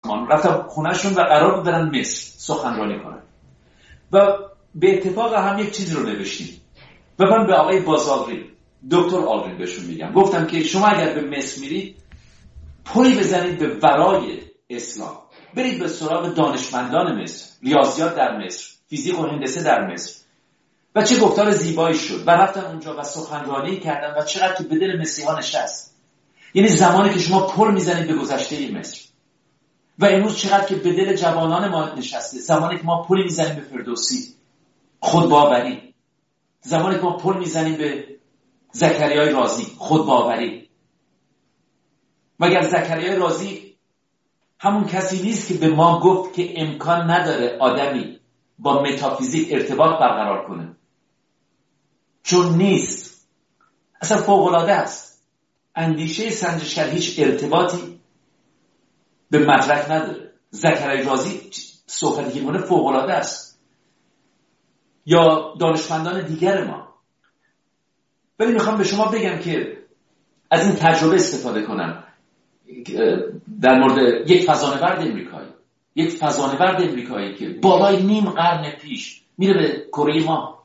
رفتم خونهشون و قرار بود برن مصر سخنرانی کنن و به اتفاق هم یک چیزی رو نوشتیم و من به آقای بازآگرین، دکتر آگرین بهشون میگم، گفتم که شما اگر به مصر میرید پلی بزنید به ورای اسلام، برید به سراغ دانشمندان مصر، ریاضیات در مصر، فیزیک و هندسه در مصر. و چه گفتار زیبایی شد و رفتن اونجا و سخنرانی کردن و چقدر که به دل مسیحا نشست. یعنی زمانی که شما پر میزنید به گذشته مصر و امروز چقدر که به دل جوانان ما نشسته، زمانی که ما پل میزنیم به فردوسی، خودباوری، زمانی که ما پل میزنیم به زکریای رازی، خودباوری. مگر زکریای رازی همون کسی نیست که به ما گفت که امکان نداره آدمی با متافیزیک ارتباط برقرار کنه؟ چون نیست. اصلا فوق‌العاده است. اندیشه سنجشگر هیچ ارتباطی به مدرک نداره. زکریای رازی صحبتی که می‌کنه فوق‌العاده است. یا دانشمندان دیگر ما. ولی میخوام به شما بگم که از این تجربه استفاده کنم در مورد یک فضانورد امریکایی، یک فضانورد امریکایی که بالای نیم قرن پیش میره به کره ماه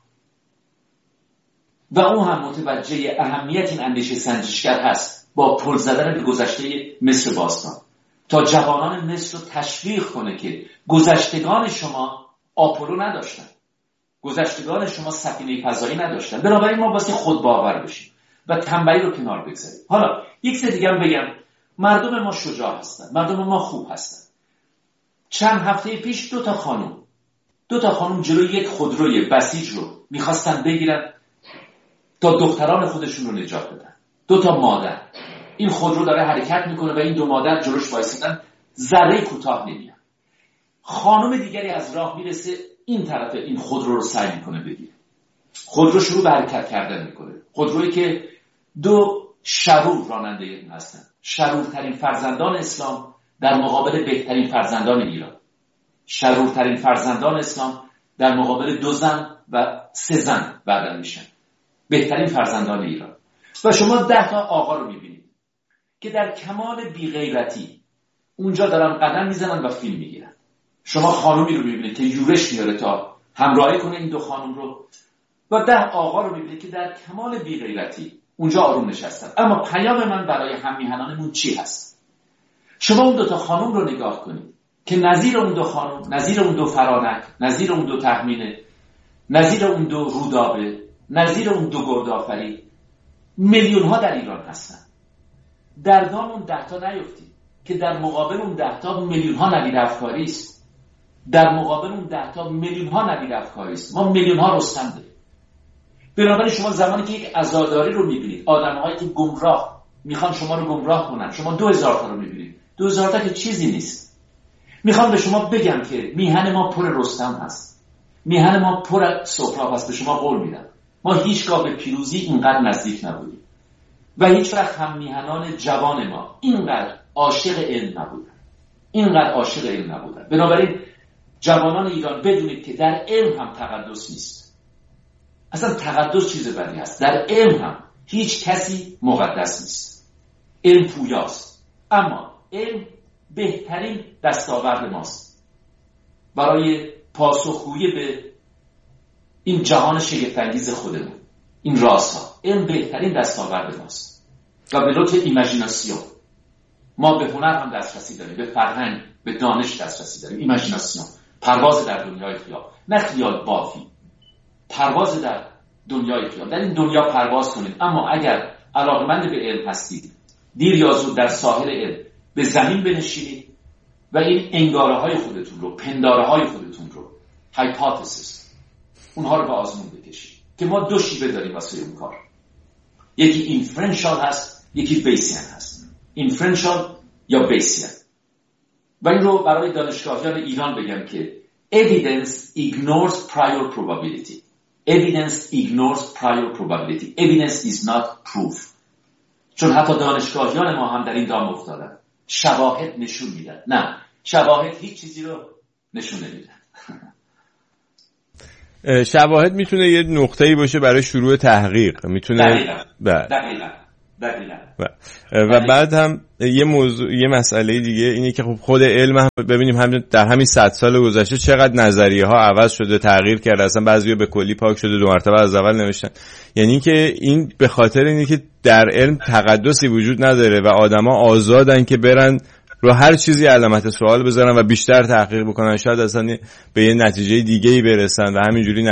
و اون هم متوجه اهمیت این اندیشه سنجشگر هست با پل زدن به گذشته مصر باستان تا جوانان مصر رو تشویق کنه که گذشتگان شما آپولو نداشتن، گذشتگان شما سفینه فضایی نداشتن، بنابراین ما واسه خود باور بشیم و تنبلی رو کنار بگذاریم. حالا یک چیز دیگه هم بگم، مردم ما شجاع هستن، مردم ما خوب هستن. چند هفته پیش دو تا خانم جلوی یک خودروی بسیج رو میخواستن بگیرن تا دختران خودشون رو نجات بدن. دو تا مادر، این خودرو داره حرکت میکنه و این دو مادر جلوش وایسیدن، ذره کوتاه نمیان. خانم دیگری از راه میرسه این طرف این خودرو رو سعی میکنه بگیره. خودرو شروع به حرکت کردن میکنه. خودرویی که دو شرور راننده این هستن، شرورترین فرزندان اسلام در مقابل بهترین فرزندان ایران. شرورترین فرزندان اسلام در مقابل 2 زن و 3 زن بعدن میشن، بهترین فرزندان ایران. و شما 10 تا آقا رو میبینید که در کمال بی‌غیرتی اونجا دارن قدم میزنن و فیلم میگیرن. شما خانومی رو میبینید که یورش میاره تا همراهی کنه این دو خانم رو و 10 آقا رو میبینید که در کمال بی‌غیرتی اونجا آروم نشستن. اما پیام من برای هم‌میهنانمون چی هست؟ شما اون 2 تا خانم رو نگاه کنید که نظیر اون 2 خانم، نظیر اون 2 فرانک، نظیر اون 2 تخمینه، نظیر اون 2 رودابه، نظیر اون 2 گردآفرید، میلیون ها در ایران هستن. در دام اون 10 تا نیفتید که در مقابل اون 10 تا میلیون ها نوید افکاری است. در مقابل اون 10 تا میلیون ها نوید افکاری است. ما میلیون ها رستم داریم. بنابراین شما زمانی که یک عزاداری رو میبینید، آدم‌هایی که گمراه میخوان شما رو گمراه کنن، شما 2000 تا رو میبینید. 2000 تا که چیزی نیست. میخوام به شما بگم که میهن ما پر رستم هست. میهن ما پر سهراب هست. به شما قول میدم ما هیچگاه به پیروزی اینقدر نزدیک نبودیم و هیچ وقت هم میهنان جوان ما اینقدر عاشق علم نبودن، اینقدر عاشق علم نبودن. بنابراین جوانان ایران بدونید که در علم هم تقدس نیست. اصلا تقدس چیز بدی هست. در علم هم هیچ کسی مقدس نیست. علم پویاست، اما علم بهترین دستاورد ماست برای پاسخگویی به این جهان شگفت‌انگیز خودمون. این رازها، علم بهترین دستاورد ماست و به لطف ایماژیناسیون ما به هنر هم دسترسی داریم، به فرهنگ، به دانش دسترسی داریم. ایماژیناسیون، پرواز در دنیای خیال، نه خیال بافی، پرواز در دنیای خیال. در این دنیا پرواز کنید، اما اگر علاقه‌مند به علم هستید، دیر یا زود در ساحل علم به زمین بنشینید و این انگاره‌های خودتون رو، پنداره‌های خودتون رو، هایپوتزیس، اونها رو به آزمون بکشید که ما 2 شیوه داریم واسه این کار. یکی اینفرنشال هست، یکی بیسیان هست. اینفرنشال یا بیسیان. و این رو برای دانشگاهیان ایران بگم که evidence ignores prior probability. Evidence ignores prior probability. Evidence is not proof. چون حتی دانشگاهیان ما هم در این دام افتادن. شواهد نشون میدن. نه، شواهد هیچ چیزی رو نشون نمیدن. شواهد میتونه یه نقطه‌ای باشه برای شروع تحقیق. میتونه دقیقاً. دقیقاً. و بعد هم یه مسئله دیگه اینه که خب خود علم هم ببینیم هم در همین 100 سال گذشته چقدر نظریه ها عوض شده، تغییر کرده، اصلا بعضیا به کلی پاک شده، 2 مرتبه از اول نوشتن. یعنی که این به خاطر اینه که در علم تقدسی وجود نداره و آدما آزادن که برن رو هر چیزی علامت سوال بذارن و بیشتر تحقیق بکنن، شاید اصلا به یه نتیجه دیگه‌ای برسن و همینجوری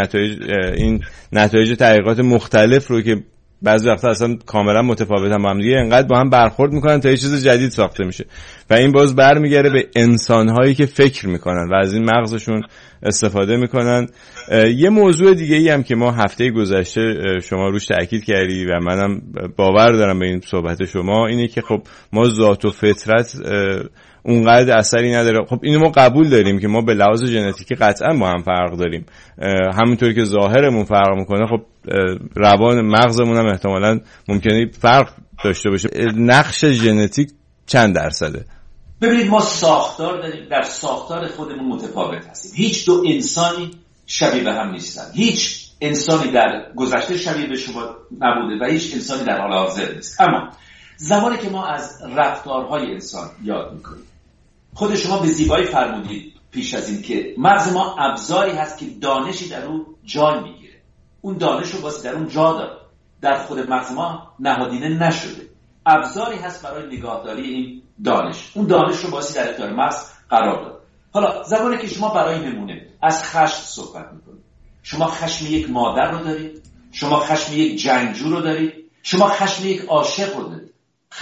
نتایج تحقیقات مختلف رو که بعضی وقتا اصلا کاملا متفاوتن با هم دیگه، انقدر با هم برخورد میکنن تا یه چیز جدید ساخته میشه و این باز برمیگره به انسانهایی که فکر میکنن و از این مغزشون استفاده میکنن. یه موضوع دیگه ای هم که ما هفته گذشته شما روش تاکید کردی و منم باور دارم به این صحبت شما، اینه که خب ما ذات و فطرت اونقدر اثری نداره. خب اینو ما قبول داریم که ما به لحاظ ژنتیکی قطعا با هم فرق داریم، همونطور که ظاهرمون فرق میکنه خب روان مغزمون هم احتمالاً ممکنه فرق داشته باشه. نقش ژنتیک چند درصده؟ ببینید ما ساختار داریم، در ساختار خودمون متفاوت هستیم. هیچ دو انسانی شبیه به هم نیستن. هیچ انسانی در گذشته شبیه به شما نبوده و هیچ انسانی در حال حاضر نیست. اما زمانی که ما از رفتارهای انسان یاد میکنیم، خود شما به زیبایی فرمودید پیش از این که مغز ما ابزاری هست که دانشی در اون جای میگیره. اون دانش رو واسه در اون جا داره، در خود مغز ما نهادینه نشده، ابزاری هست برای نگاهداری این دانش. اون دانش رو واسه در اختیار مغز قرار داد. حالا زمانی که شما برای نمونه از خشم صحبت میکنید، شما خشم یک مادر رو دارید، شما خشم یک جنگجو رو دارید، شما خشم یک عاشق رو دارید.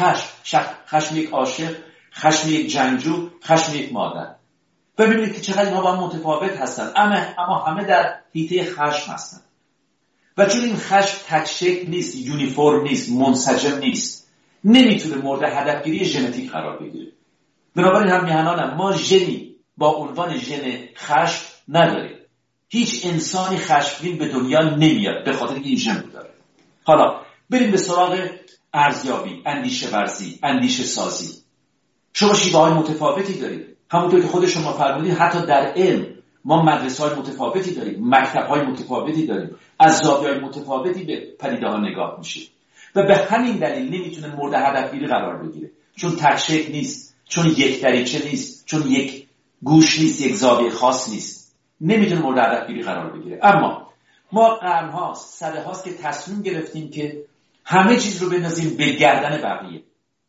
خشم یک عاشق، خشم یک جنگجو، خشم یک مادر. ببینید که چقدر اینا با هم متفاوت هستن، اما همه در حیطه خشم هستن. و چون این خشم تک شکل نیست، یونیفرم نیست، منسجم نیست، نمیتونه مورد هدفگیری ژنتیک قرار بگیره. بنابراین هم میهنانم ما ژنی با عنوان ژن خشم نداریم. هیچ انسانی خشمگین به دنیا نمیاد به خاطر اینکه این ژن رو داره. حالا بریم به سراغ ارزیابی، اندیشه ورزی، اندیشه سازی. شما شیوه های متفاوتی دارید، همونطور که خود شما فرمودید. حتی در علم ما مدرسه های متفاوتی داریم، مکتب های متفاوتی داریم، از زاویه های متفاوتی به پدیده ها نگاه میشه و به همین دلیل نمیتونه مورد هدفگیری قرار بگیره، چون تک شکل نیست، چون یک دریچه نیست، چون یک گوش نیست، یک زاویه خاص نیست، نمیتونه مورد هدفگیری قرار بگیره. اما ما قرن‌هاست، سده‌هاست که تصمیم گرفتیم که همه چیز رو بندازیم به گردن بقیه.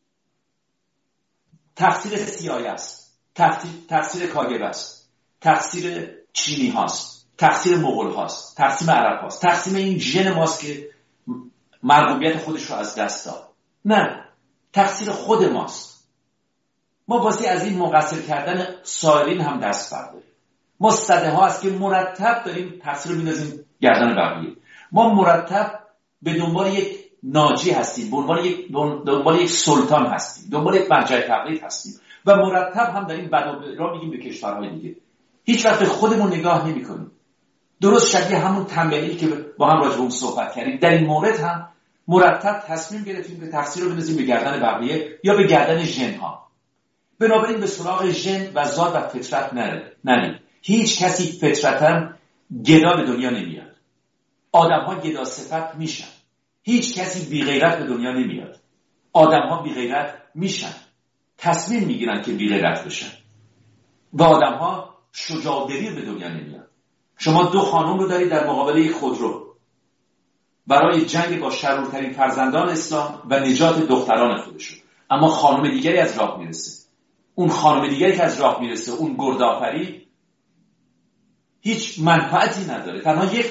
تقصیر CIA است، تقصیر کاگب است، تقصیر چینی هاست، تقصیر مغول هاست، تقصیر عرب هاست، تقصیر این ژن ماست که مرغوبیت خودش رو از دست داد. نه، تقصیر خود ماست. ما واسه از این مقصر کردن سایرین هم دست برداریم. ما صده ها است که مرتب داریم تقصیر رو میندازیم گردن بقیه. ما مرتب به دنبال یک ناجی هستیم، دنبال یک سلطان هستیم، دنبال یک مرجع تقلید هستیم و مرتب هم داریم بد میگیم به کشورهای دیگه. هیچ وقت به خودمون نگاه نمی‌کنیم. درست شبیه همون تنبلی که با هم راجع به اون صحبت کردیم، در این مورد هم مرتب تصمیم گرفتیم که تقصیر رو بندازیم به گردن بقیه یا به گردن ژن‌ها. بنابراین به سراغ ژن و ذات و فطرت نریم. هیچ کسی فطرتاً گدا به دنیا نمیاد. آدم‌ها گدا صفت میشن. هیچ کسی بی غیرت به دنیا نمیاد. آدم‌ها بی غیرت میشن. تصمیم میگیرن که بی غیرت بشن. و آدم‌ها شجاع‌دلی به دنیا نمیاد. شما 2 خانم رو دارید در مقابل یک خودرو برای جنگ با شرورترین فرزندان اسلام و نجات دختران خودشون، اما خانم دیگری از راه میرسه. اون خانم دیگری که از راه میرسه، اون گردآفری، هیچ منفعتی نداره. تنها یک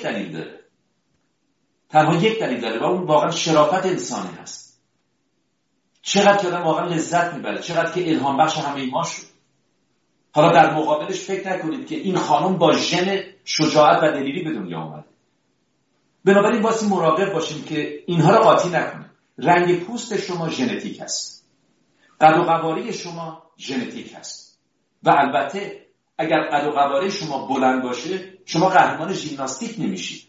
دلیل داره و اون واقعا شرافت انسانی هست. چقدر که آدم واقعا لذت میبره، چقدر که الهام بخش همه ما شد. حالا در مقابلش فکر نکنید که این خانم با ژن شجاعت و دلیری به دنیا اومده. بنابراین واسه مراقب باشیم که اینها رو قاطی نکنیم. رنگ پوست شما ژنتیک است، قد و قواره شما ژنتیک است و البته اگر قد و قواره شما بلند باشه شما قهرمان ژیمناستیک نمیشید.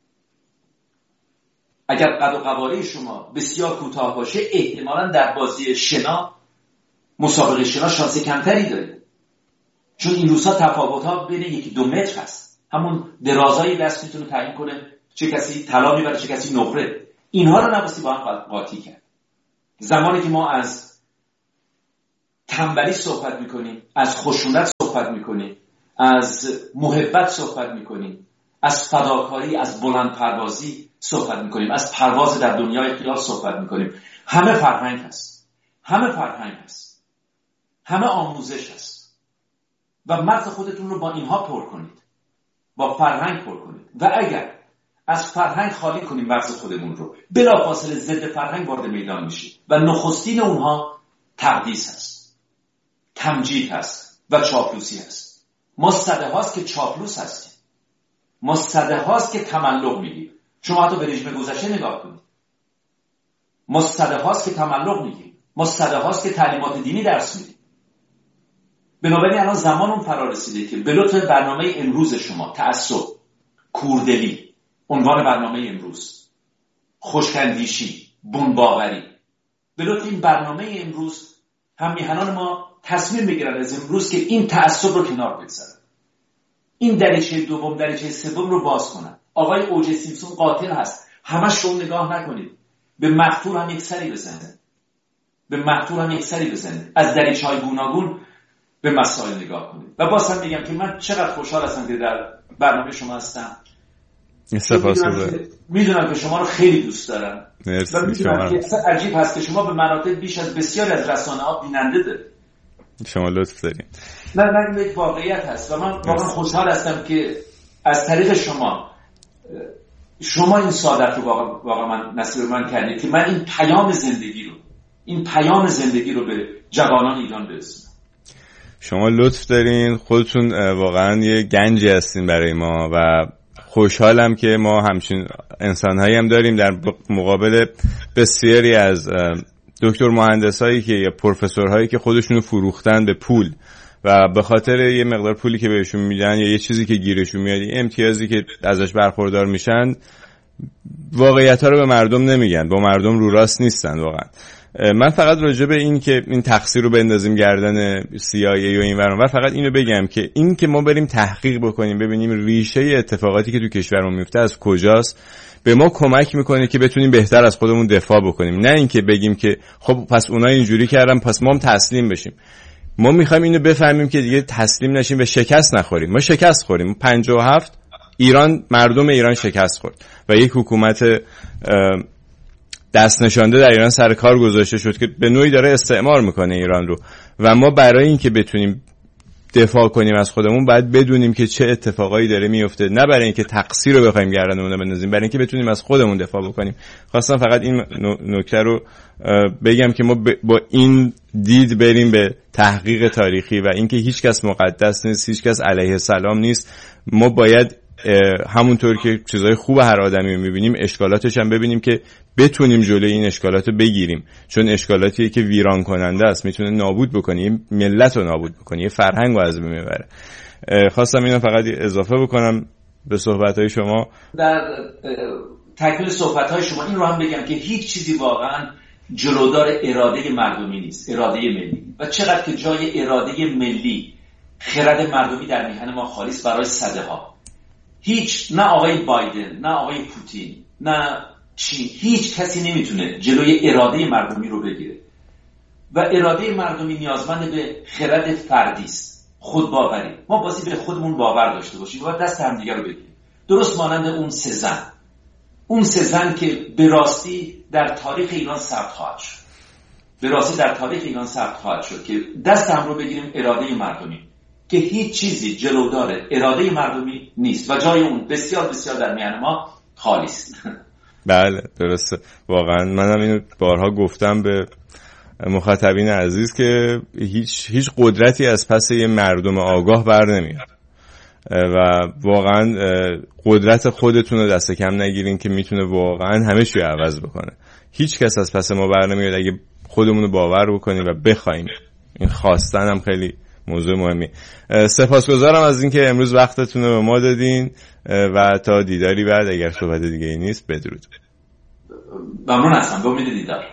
اگر قد و قواره شما بسیار کوتاه باشه احتمالاً در بازی شنا، مسابقه شنا شانس کمتری دارید، چون این روزها تفاوت‌ها بین 1-2 متر هست. همون درازای دست میتونه تعیین کنه چه کسی طلا میبره چه کسی نقره. اینها رو نباید با هم قاطی کرد. زمانی که ما از تنبلی صحبت میکنیم، از خشونت صحبت میکنیم، از محبت صحبت میکنیم، از فداکاری، از بلند پروازی صحبت میکنیم، از پرواز در دنیای خیال صحبت میکنیم، همه فرهنگ هست، همه فرهنگ هست، همه آموزش هست و مغز خودتون رو با اینها پر کنید، با فرهنگ پر کنید و اگر از فرهنگ خالی کنیم مغز خودمون رو، بلافاصله ضد فرهنگ وارد میدان میشید و نخستین اونها تقدیس هست، تمجید هست و چاپلوسی هست. ما صده هاست که چاپلوس هستیم، ما صده هاست که تملق میگیم. شما حتی به رژیم گذشته نگاه کنید، ما صده هاست که تملق میگیم، ما صده هاست که تعلیمات دینی درس میدیم. بنابراین الان زمان اون فرا رسیده که به لطف برنامه امروز شما، تعصب، کوردلی، عنوان برنامه امروز، خشک‌اندیشی، بن‌باوری، به لطف این برنامه امروز هم میهنان ما تصمیم بگیرن از امروز که این تعصب رو کنار بگذارن، این دریچه دوم، دریچه سوم رو باز کنن. آقای اوجی سیمپسون قاتل هست، همش رو نگاه نکنید، به مقتول هم یک سری بزنید، به مقتول هم یک سری بزنید، از دریچه‌های گوناگون به مسائل نگاه کنید. و باز هم میگم که من چقدر خوشحال هستم که در برنامه شما هستم. میدونم که شما رو خیلی دوست دارم و میدونم که عجیب هست که شما به مراتب بیش از بسیاری از رسانه‌ها بیننده دارید. شما لطف دارید. نه یک واقعیت هست و من واقعا خوشحال هستم که از طریق شما این سعادت رو واقعا من نصیب من کردید که من این پیام زندگی رو به جوانان ایران برسونم. شما لطف دارین، خودتون واقعا یه گنجی هستین برای ما و خوشحالم که ما همچین انسان‌هایی هم داریم در مقابل بسیاری از دکتر مهندسایی که یا پروفسورهایی که خودشونو فروختن به پول و به خاطر یه مقدار پولی که بهشون میدن یا یه چیزی که گیرشون میاد، یه امتیازی که ازش برخوردار میشن، واقعیت‌ها رو به مردم نمیگن، با مردم رو راست نیستن واقعا. من فقط راجع به این که این تقصیر رو بندازیم گردن CIA و این ور اونور فقط اینو بگم که این که ما بریم تحقیق بکنیم ببینیم ریشه اتفاقاتی که تو کشورمون میفته از کجاست، به ما کمک میکنه که بتونیم بهتر از خودمون دفاع بکنیم، نه اینکه بگیم که خب پس اونها اینجوری کردن پس ما هم تسلیم بشیم. ما میخوایم اینو بفهمیم که دیگه تسلیم نشیم و شکست نخوریم. ما شکست خوریم. 57 ایران، مردم ایران شکست خورد و یک حکومت دست نشانده در ایران سر کار گذاشته شد که به نوعی داره استعمار میکنه ایران رو و ما برای این که بتونیم دفاع کنیم از خودمون باید بدونیم که چه اتفاقایی داره میفته، نه برای اینکه تقصیر رو بخوایم گردنمون بندازیم، برای اینکه بتونیم از خودمون دفاع بکنیم. خواستم فقط این نکته رو بگم که ما با این دید بریم به تحقیق تاریخی و اینکه هیچ کس مقدس نیست، هیچ کس علیه السلام نیست. ما باید همونطور که چیزای خوب هر آدمی میبینیم اشکالاتش هم ببینیم که بتونیم جلوی این اشکالات رو بگیریم، چون اشکالاتیه که ویران کننده است، میتونه نابود بکنه، یه ملت رو نابود بکنه، یه فرهنگ رو از بین ببره. خواستم اینو فقط اضافه بکنم به صحبت‌های شما. در تکمیل صحبت‌های شما این رو هم بگم که هیچ چیزی واقعا جلودار اراده مردمی نیست، اراده ملی، و چقدر که جای اراده ملی، خرد مردمی در میهن ما خالیست برای صدها. نه آقای بایدن، نه آقای پوتین، نه چین، هیچ کسی نمیتونه جلوی اراده مردمی رو بگیره و اراده مردمی نیازمند به خرد فردی است، خودباوری. ما بازی به خودمون باور داشته باشیم و دست همدیگه رو بگیریم، درست مانند اون سه زن که به راستی در تاریخ ایران ثبت خواهد شد که دست هم رو بگیریم اراده مردمی که هیچ چیزی جلودار اراده مردمی نیست و جای اون بسیار بسیار در میان ما خالی است. بله درسته، واقعا منم اینو بارها گفتم به مخاطبین عزیز که هیچ قدرتی از پس یه مردم آگاه بر نمیاد و واقعا قدرت خودتون رو دست کم نگیرین که میتونه واقعا همه چی عوض بکنه. هیچ کس از پس ما بر نمیاد اگه خودمون رو باور بکنیم و بخوایم. این خواستن هم خیلی موضوع مهمی. سپاسگزارم از اینکه امروز وقتتون رو به ما دادین و تا دیداری بعد، اگر صحبت دیگه ای نیست، بدرود. ممنون هستم، به امید دیدار.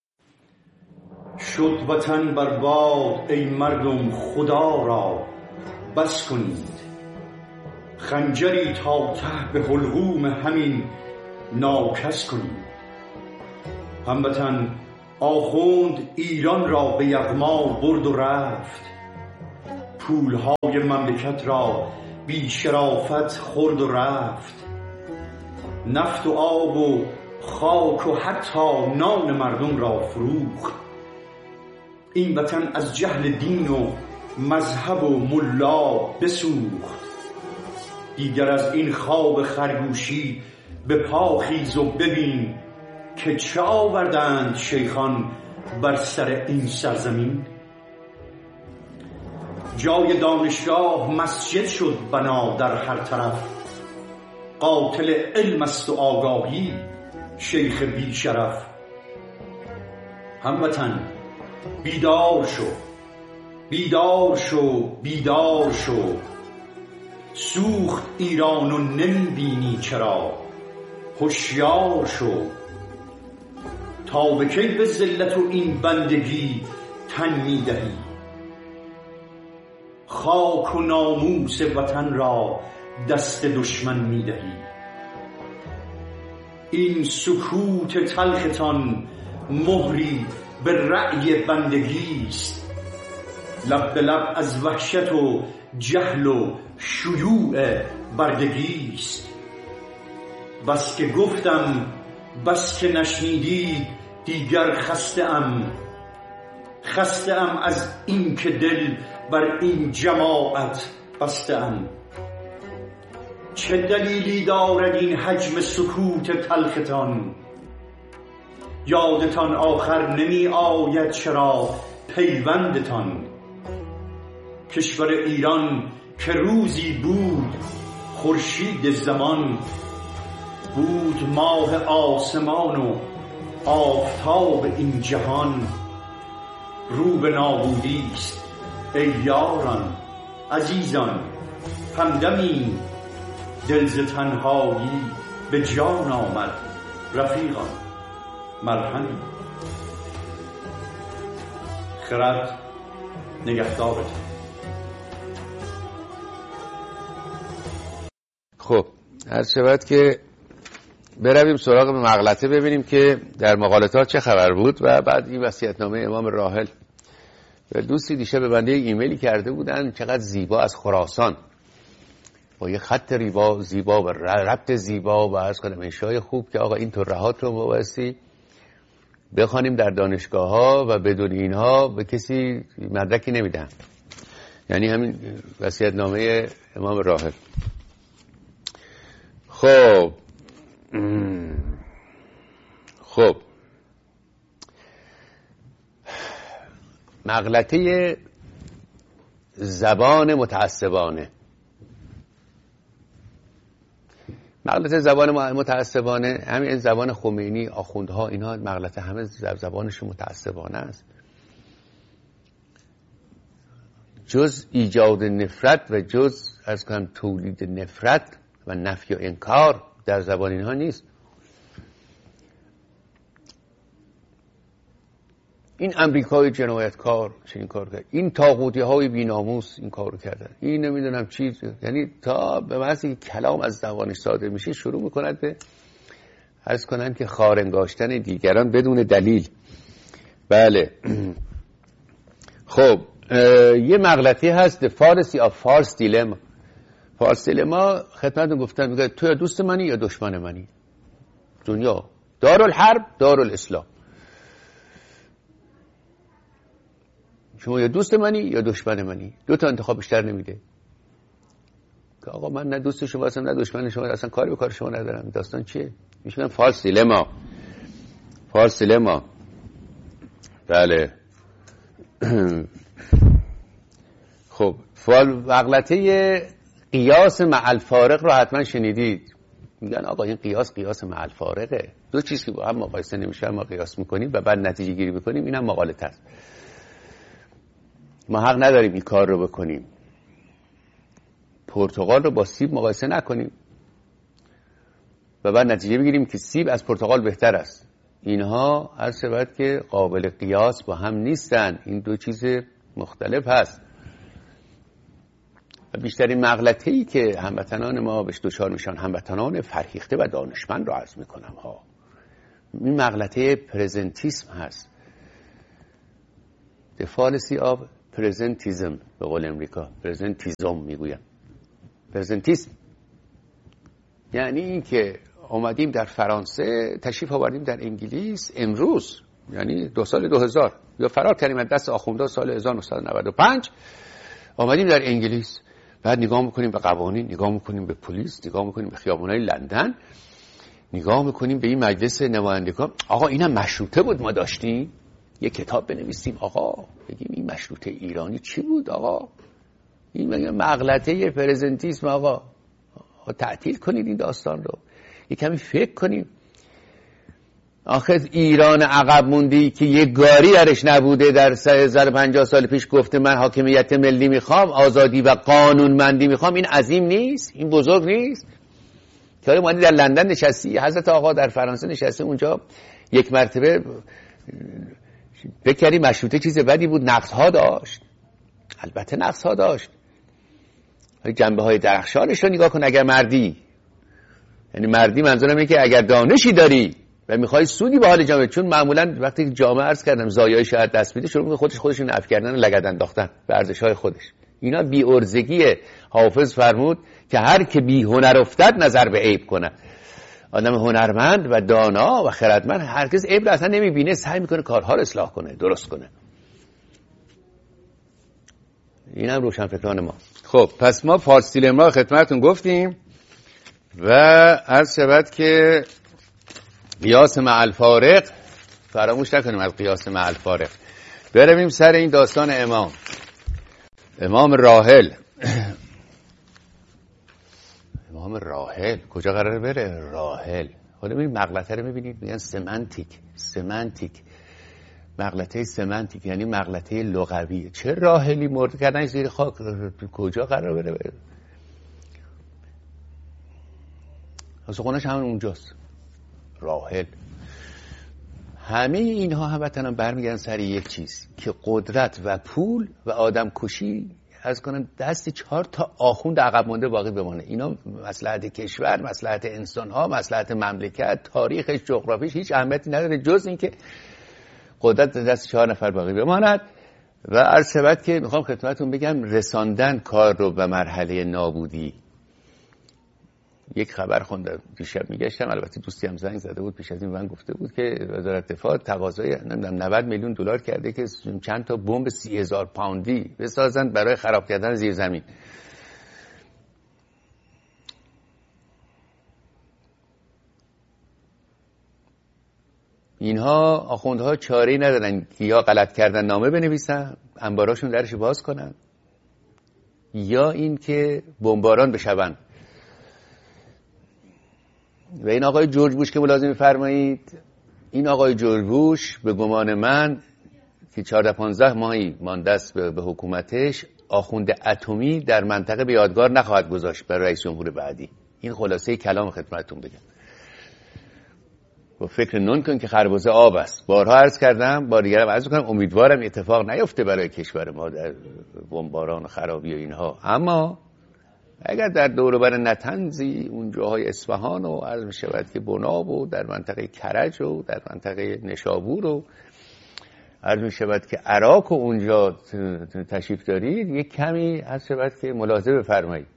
شد وطن برباد ای مردم، خدا را بس کنید. خنجری تا ته به حلقوم همین ناکس کنید. هموطن آخوند ایران را به یغما برد و رفت، پولهای مملکت را بی شرافت خورد و رفت. نفت و آب و خاک و حتی نان مردم را فروخت. این وطن از جهل دین و مذهب و ملا بسوخت. دیگر از این خواب خرگوشی به پا خیز و ببین که چه آوردند شیخان بر سر این سرزمین. جای دانشگاه مسجد شد بنا در هر طرف، قاتل علم است و آگاهی شیخ بی شرف. هموطن بیدار شو، بیدار شو، بیدار شو، سوخت ایران و نمیبینی چرا؟ هوشیار شو. تا به کی به ذلت و این بندگی تن میدهی؟ خاک و ناموس وطن را دست دشمن میدهی. این سکوت تلختان مهری به رأی بندگی است، لب به لب از وحشت و جهل و شیوع بردگی است. بس که گفتم، بس که نشنیدی، دیگر خسته ام از این که دل بر این جماعت بسته ام. چه دلیلی دارد این حجم سکوت تلختان؟ یادتان آخر نمی آید چرا پیوندتان؟ کشور ایران که روزی بود خورشید زمان، بود ماه آسمان و آفتاب این جهان. رو به نابودی است ای یاران عزیزان، همدمی دل ز تنهایی به جان آمد رفیقان، مرهمی. خرد نگهدارتان. خب عرض شود که برویم سراغ مغلطه، ببینیم که در مقالطات چه خبر بود و بعد این وصیت‌نامه امام راحل. و دوستی دیشب به بنده ایمیلی کرده بودن چقدر زیبا از خراسان با یه خط زیبا و ربط زیبا و عرض کنم انشای خوب که آقا این ترهات رو بایستی بخوانیم در دانشگاه ها و بدون اینها به کسی مدرکی نمیدن. یعنی همین وصیت‌نامه امام راحل. خب مغلطه زبان متعصبانه. مغلطه زبان متعصبانه، همین زبان خمینی، آخوندها، اینها مغلطه همه زبانشون متعصبانه است. جز ایجاد نفرت و جز از کنم تولید نفرت و نفی و انکار در زبان اینها نیست. این امریکای جنایتکار چنین کار کرد، این طاغوتی های بی‌ناموس این کارو کردن، این نمیدونم چی، یعنی تا به محضی کلام از زبانش صادر میشه شروع میکند به عرض کنن که خارنگاشتن دیگران بدون دلیل. بله. خب یه مغلطه هست، فارسی of false dilemma. false dilemma خدمتتون گفتم، میگه تو یا دوست منی یا دشمن منی. دنیا دارالحرب دارالاسلام، شما یا دوست منی یا دشمن منی، دو تا انتخاب بیشتر نمیده. که آقا من نه دوست شما هستم نه دشمن شما، اصلا کاری به کار شما ندارم. داستان چیه؟ میگن فالس دیلما. فالس دیلما. بله. خب مغلطه قیاس مع الفارق رو حتما شنیدید. میگن آقا این قیاس مع الفارقه، دو چیز که با هم مقایسه نمیشه ما قیاس میکنیم و بعد نتیجه گیری میکنیم، اینم مغالطه است. ما حق نداریم این کار رو بکنیم. پرتقال رو با سیب مقایسه نکنیم و بعد نتیجه بگیریم که سیب از پرتقال بهتر است. اینها عرض شود که قابل قیاس با هم نیستن، این دو چیز مختلف هست. و بیشترین مغلطه‌ای که هموطنان ما بهش دچار میشن، هموطنان فرهیخته و دانشمند رو عرض میکنم ها، این مغلطه پرزنتیسم هست. The fallacy of presentism به قول امریکا. presentism میگویم. presentism یعنی این که اومدیم در فرانسه، تشریف آوردیم در انگلیس امروز، یعنی سال 2000 یا فرار کردیم از دست آخوندا سال 1995 آمدیم در انگلیس، بعد نگاه میکنیم به قوانین، نگاه میکنیم به پلیس، نگاه میکنیم به خیابان‌های لندن، نگاه میکنیم به این مجلس نمایندگان. آقا اینم مشروطه بود ما داشتیم، یه کتاب بنویسیم آقا بگیم این مشروطه ایرانی چی بود آقا، این مگه مغلطه پرزنتیسم آقا تعطیل کنید این داستان رو، یه کمی فکر کنیم. آخه ایران عقب موندی که یه گاری درش نبوده در 50 سال پیش گفته من حاکمیت ملی میخوام، آزادی و قانونمندی میخوام، این عظیم نیست؟ این بزرگ نیست؟ که حالا در لندن نشستی، حضرت آقا در فرانسه نشسته، اونجا یک مرتبه بکری مشروطه چیز بدی بود، نقصها داشت، البته نقصها داشت، جنبه های درخشانش رو نگاه کن. اگر مردی، یعنی مردی منظورم اینه که اگر دانشی داری و میخوای سودی به حال جامعه، چون معمولا وقتی جامعه عرض کردم زایای شاید دست میده شروع میکنه خودش نفی کردن و لگد انداختن به ارزش‌های خودش. اینا بی ارزگی. حافظ فرمود که هر که بی هنر افتد نظر به عیب کنه. آدم هنرمند و دانا و خردمند هرگز عیب رو اصلا نمیبینه، سعی میکنه کارها رو اصلاح کنه، درست کنه. اینم روشنفکران ما. خب پس ما فارس دیلما خدمتتون گفتیم و عرض شود که قیاس مع الفارق فراموش نکنیم. از قیاس مع الفارق برویم سر این داستان امام راحل. امام راحل کجا قراره بره؟ راحل. حالا این مغلطه رو میبینید میگن سمنتیک مغلطه سمنتیک یعنی مغلطه لغوی. چه راحلی مرد کردن زیر خاک، کجا قرار بره؟ اصلا خونش همون اونجاست، راحل. همه اینها هموطنان برمیگردن سر یک چیز که قدرت و پول و آدم کشی از کنن دست 4 تا آخوند عقب مونده باقی بمانه. اینا مصلحت کشور، مصلحت انسان ها، مصلحت مملکت، تاریخش، جغرافیش هیچ اهمیتی نداره جز اینکه قدرت دست 4 نفر باقی بماند. و عرض شود که میخوام خدمتتون بگم رساندن کار رو به مرحله نابودی. یک خبر خوندم دیشب میگشتم، البته دوستی هم زنگ زده بود پیش از این من گفته بود که وزارت دفاع تقاضای 90 میلیون دلار کرده که چند تا بمب 30,000 پوندی بسازن برای خراب کردن زیر زمین. اینها آخوندها چاره‌ای ندارن که یا غلط کردن نامه بنویسن انباراشون درش باز کنن یا این که بمباران بشون. و این آقای جورج بوش که ملاحظه می‌فرمایید، این آقای جورج بوش به گمان من که 14-15 ماهی مانده است به حکومتش، آخوند اتمی در منطقه به یادگار نخواهد گذاشت برای رئیس جمهور بعدی. این خلاصه کلام خدمتتون بگم. و فکر نکن که خربزه آب است. بارها عرض کردم، بار دیگرم عرض می‌کنم، امیدوارم اتفاق نیفته برای کشور ما در بمباران و خرابی و اینها. اما اگر در دور و بر نتنزی اون جاهای اصفهان و عرض می شود که بناب و در منطقه کرج و در منطقه نشابور و عرض می شود که عراق و اونجا تشریف دارید، یک کمی عرض شود که ملاحظه بفرمایید.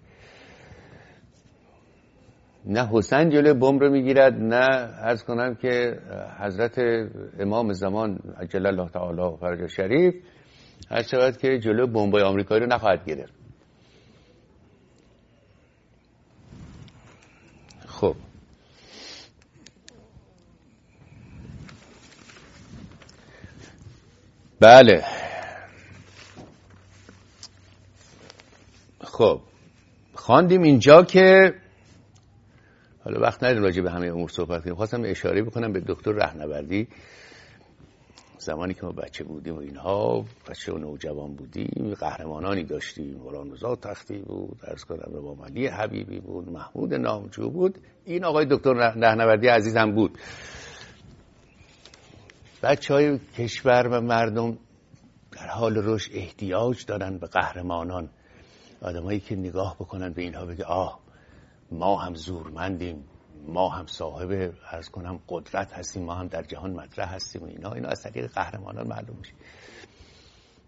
نه حسین جلوی بمب رو میگیرد، نه عرض کنم که حضرت امام زمان عجل الله تعالی فرجه شریف عرض شود که جلوی بمبای آمریکایی رو نخواهد گرفت. خب بله، خب خواندیم اینجا که حالا وقت نداریم راجع به همه امور صحبت کنیم. خواستم اشاره بکنم به دکتر رهنوردی. زمانی که ما بچه بودیم و اینها، بچه و نوجوان بودیم، قهرمانانی داشتیم. مولانا تختی بود، عرض کنم امام علی حبیبی بود، محمود نامجو بود، این آقای دکتر رهنوردی عزیزم بود. بچهای کشور و مردم در حال رشد احتیاج دارن به قهرمانان، آدمایی که نگاه بکنن به اینها بگه ما هم زورمندیم، ما هم صاحب عرض کنم قدرت هستیم، ما هم در جهان مطرح هستیم و اینا از طریق قهرمانان معلوم میشه.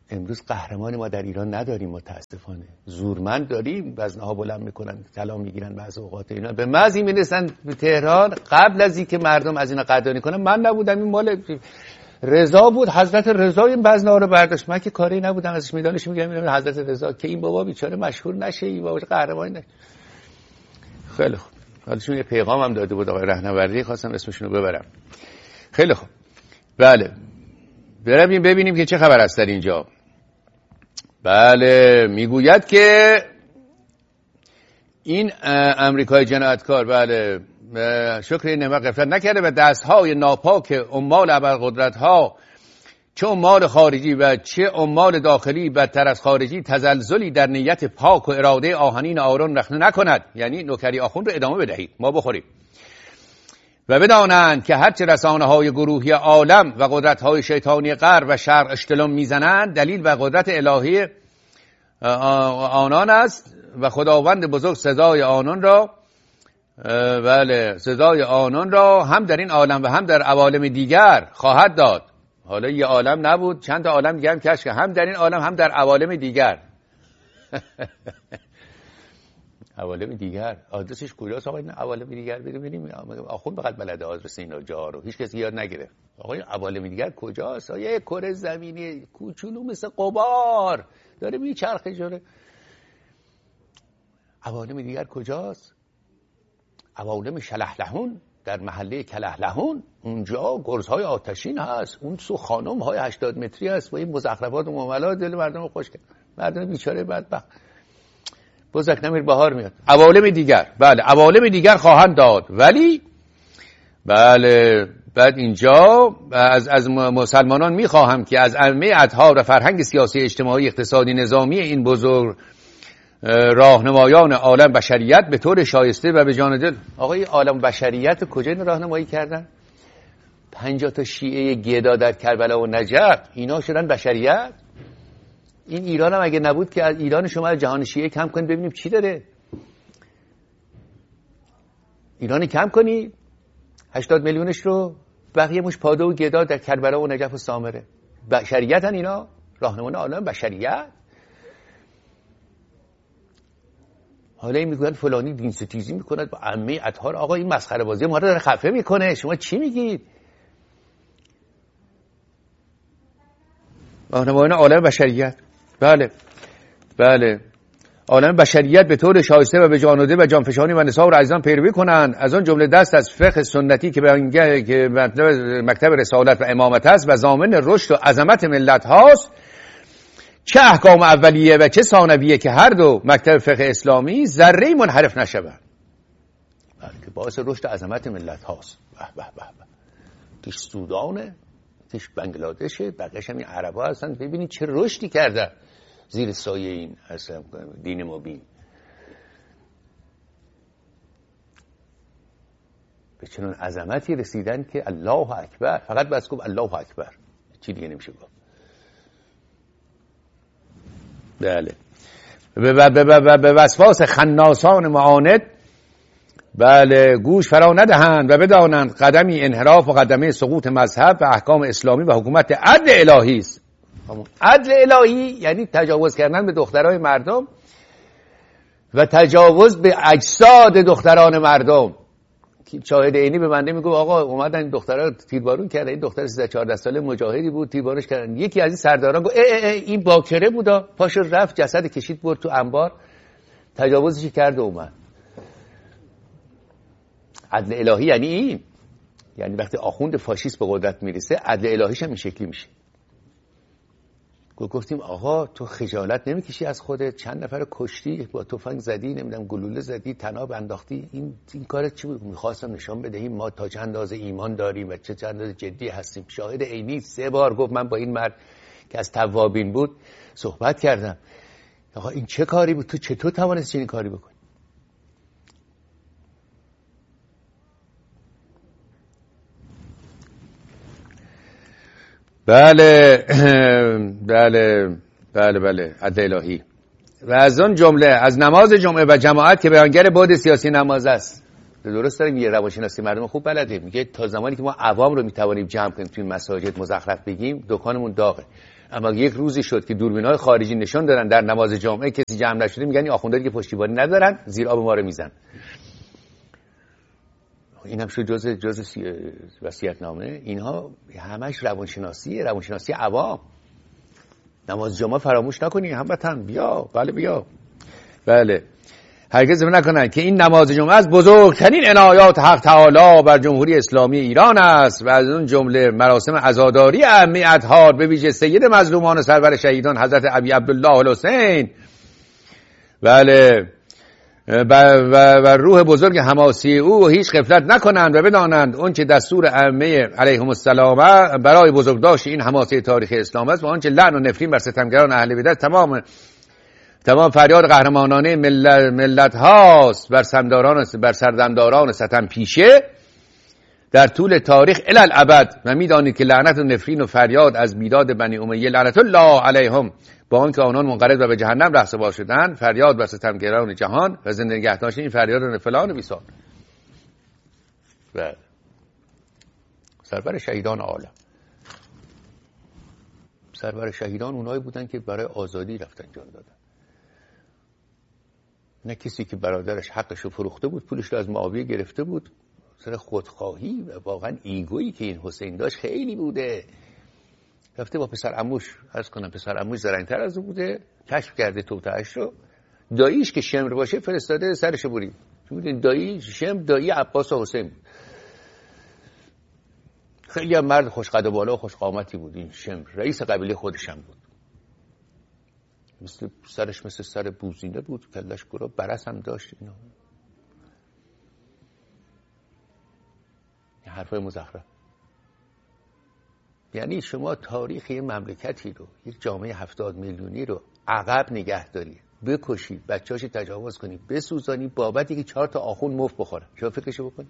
امروز قهرمان ما در ایران نداریم متاسفانه. زورمند داریم، وزنه‌ها بلند میکنن، طلا میگیرن، بعضی اوقات اینا به مزی میرسن به تهران. قبل از اینکه مردم از اینا قدردانی کنن، من نبودم، این مال رضا بود، حضرت رضا این وزنه‌ها رو برداشت. من که کاری نبودم، ازش میدانش میگم حضرت رضا که این بابا بیچاره مشهور نشه، این بابا قهرمانی نشه. خیلی خوب، حالشون یه پیغام هم داده بود آقای رهنوردی، خواستم اسمشون رو ببرم. خیلی خوب، بله بریم ببینیم که چه خبر است در اینجا. بله میگوید که این امریکای جنایتکار بله شکر نعمت غفلت نکرده و دستهای ناپاک عمال ابرقدرت‌ها، چه عمال خارجی و چه عمال داخلی بدتر از خارجی، تزلزلی در نیت پاک و اراده آهنین آرون رخنه نکند. یعنی نوکری آخوند رو ادامه بدهید، ما بخوریم. و بدانند که هرچه رسانه‌های گروهی عالم و قدرت‌های شیطانی غرب و شرق اشتلام میزنند، دلیل و قدرت الهی آنان است و خداوند بزرگ سزای آنان را سزای آنان را هم در این عالم و هم در عوالم دیگر خواهد داد. حالا یه عالم نبود، چند تا عالم دیگه هم کشف کرد، هم در این عالم هم در عوالم دیگر. عوالم دیگر آدرسش کجاست آقا؟ این عوالم دیگر بریم آخوند بقید بلده آدرس اینا جا رو، هیچ کسی یاد نگیره. آقا این عوالم دیگر کجاست؟ یه کره زمینی کوچولو مثل قبار داره میچرخه جوره. عوالم دیگر کجاست؟ عوالم شلحلحون در محله کلحلحون، اونجا گرزهای آتشین هست، اون سو خانم های 80 متری هست با این مزخرفات و معاملات، دل مردم رو خوش کرد. مردم بیچاره بدبخت بزرگ نمیر بهار میاد. عوالم دیگر، بله عوالم دیگر خواهند داد، ولی بله بعد اینجا از مسلمانان میخواهم که از عامه اطهار و فرهنگ سیاسی اجتماعی اقتصادی نظامی این بزرگ راهنمایان عالم بشریت به طور شایسته و به جان دل. آقای عالم بشریت کجا این راهنمایی کردن؟ 50 تا شیعه گدا در کربلا و نجف، اینا شدن بشریت. این ایران هم اگه نبود که از ایران شما از جهان شیعه کم کنید ببینیم چی داره. ایرانی کم کنید 80 میلیونش رو، بقیه مش پاده و گدا در کربلا و نجف و سامره. بشریتن اینا، راهنمایان عالم بشریت. حالا این میگوید فلانی دین ستیزی میکند با عامه اطهار. آقا این مسخره بازی ما رو داره خفه میکنه، شما چی میگید؟ راهنمایان عالم بشریت، بله عالم بشریت به طور شایسته و به جانوده و جانفشانی و نصاب و عزیزان پیروی کنند، از آن جمله دست از فقه سنتی که که مکتب رسالت و امامت است و ضامن رشد و عظمت ملت هاست، چه احکام اولیه و چه ثانویه که هر دو مکتب فقه اسلامی ذره منحرف نشود، که باعث رشد و عظمت ملت هاست. تیش سودانه، تیش بنگلادشه، بقیش هم این عربا هستن. ببینید چه رشدی کرده زیر سایه این اصلا دین مبین. به چنون عظمتی رسیدن که الله اکبر، فقط بس گفت الله اکبر، چی دیگه نمیشه گفت. بله به وسواس خناسان معاند بله گوش فرا ندهند و بدانند قدمی انحراف و قدمی سقوط مذهب و احکام اسلامی و حکومت عدل الهی است. عدل الهی یعنی تجاوز کردن به دخترای مردم و تجاوز به اجساد دختران مردم. شاهد عینی به بنده میگه آقا اومدن این دخترا تیربارون کردن، این دختر 13-14 ساله مجاهدی بود تیربارونش کردن. یکی از این سرداران گفت این باکره بودا، پاشو رفت جسد کشید برد تو انبار، تجاوزش کرد و اومد. عدل الهی یعنی این، یعنی وقتی آخوند فاشیست به قدرت میرسه عدل الهیش هم این شکلی میشه. گفتیم آقا تو خجالت نمیکشی از خودت؟ چند نفر کشتی، با تفنگ زدی، نمیدونم گلوله زدی، طناب انداختی، این کارت چی بود؟ میخواستم نشان بدهیم ما تا چند اندازه ایمان داریم و چه چند اندازه جدی هستیم. شاهد عینی 3 بار گفت من با این مرد که از توابین بود صحبت کردم. آقا این چه کاری بود؟ تو چطور توانستی چنین کاری بکنی؟ بله عدل الهی. و از اون جمله از نماز جمعه و جماعت که بیانگر بعد سیاسی نماز است. درست داریم یه روانشناسی مردم خوب بلده، میگه تا زمانی که ما عوام رو میتوانیم جمع کنیم توی مساجد مزخرف بگیم دکانمون داغه. اما یک روزی شد که دوربین‌های خارجی نشون دادن در نماز جمعه کسی جمع نشده، میگن این آخوندایی که پشتیبانی ندارن زیر آب ما رو میزن. این هم شد جزء وصیت‌نامه. اینها همش روانشناسی عوام. نماز جمعه فراموش نکنی هموطن، بیا بله هرگز نکنن که این نماز جمعه از بزرگترین عنایات حق تعالی بر جمهوری اسلامی ایران است و از اون جمله مراسم عزاداری ائمه اطهار به ویژه سید مظلومان و سرور شهیدان حضرت ابی عبدالله الحسین بله و روح بزرگ حماسی او هیچ غفلت نکنند و بدانند اون چه دستور ائمه علیهم السلام برای بزرگداشت این حماسه تاریخی اسلام است و آنچه لعن و نفرین بر ستمگران اهل بدعت تمام فریاد قهرمانانه ملت هاست بر سردمداران ستم پیشه در طول تاریخ الی الابد و میدانید که لعنت و نفرین و فریاد از بیداد بنی امیه لعنت الله علیهم با آنکه آنان منقرض و به جهنم رهسپار شدند فریاد بر ستمگران جهان و زنده نگه داشتن این فریاد فلان بیسان و سرور شهیدان عالم. سرور شهیدان اونایی بودن که برای آزادی رفتن جان دادن، نه کسی که برادرش حقشو فروخته بود، پولش رو از معاویه گرفته بود. سر خودخواهی و واقعا ایگویی که این حسین داشت خیلی بوده. رفته با پسر عموش، عرض کنم پسر عموش زرنگ‌تر از اون بوده، کشف کرده توطئه‌اش رو. داییش که شمر باشه فرستاده سرش برید. چون دایی شمر دایی عباس و حسین بود. خیلی هم مرد خوش قد و بالا و خوش قامتی بود این شمر. رئیس قبیله خودش هم بود. سرش مثل سر بوزینه بود، کلش گرا، برس هم داشت. اینا حرفای مزخرف. یعنی شما تاریخ یه مملکتی رو، یک جامعه 70 میلیونی رو عقب نگه داری، بکشی، بچه‌هاش تجاوز کنی، بسوزانی بابتی که 4 تا آخوند مفت بخوره. شما فکرشو بکنی.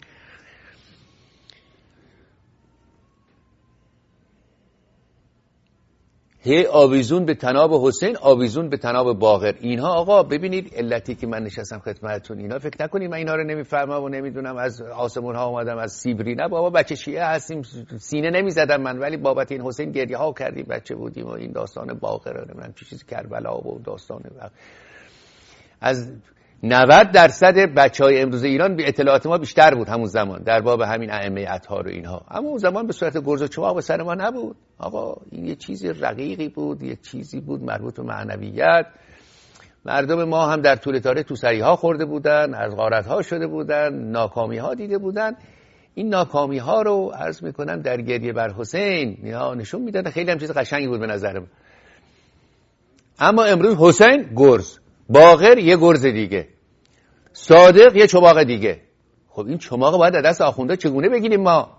هی آویزون به تناب حسین، آویزون به تناب باقر. اینها آقا ببینید علتی که من نشستم خدمتتون، اینا فکر نکنید من اینا رو نمیفهمم و نمیدونم از آسمون ها اومدم از سیبری. نه بابا، بچه شیعه هستیم، سینه نمیزدم من، ولی بابت این حسین گریه ها کردیم بچه بودیم و این داستان باقر من چیزی کربلا و داستان از 90% بچهای امروز ایران به اطلاعات ما بیشتر بود همون زمان در باب همین ائمه اطهار و اینها. اما اون زمان به صورت گرز و چماق به سر ما نبود آقا. این یه چیزی رقیقی بود، یه چیزی بود مربوط به معنویت. مردم ما هم در طول تاریخ توسری ها خورده بودن، از غارت ها شده بودن، ناکامی ها دیده بودن. این ناکامی ها رو عرض میکنم در گریه بر حسین نشون میداد. خیلی هم چیز قشنگی بود به نظر من. اما امروز حسین گرز، باقر یه گرز دیگه، صادق یه چماق دیگه. خب این چماق باید از دست آخونده چگونه بگیریم ما؟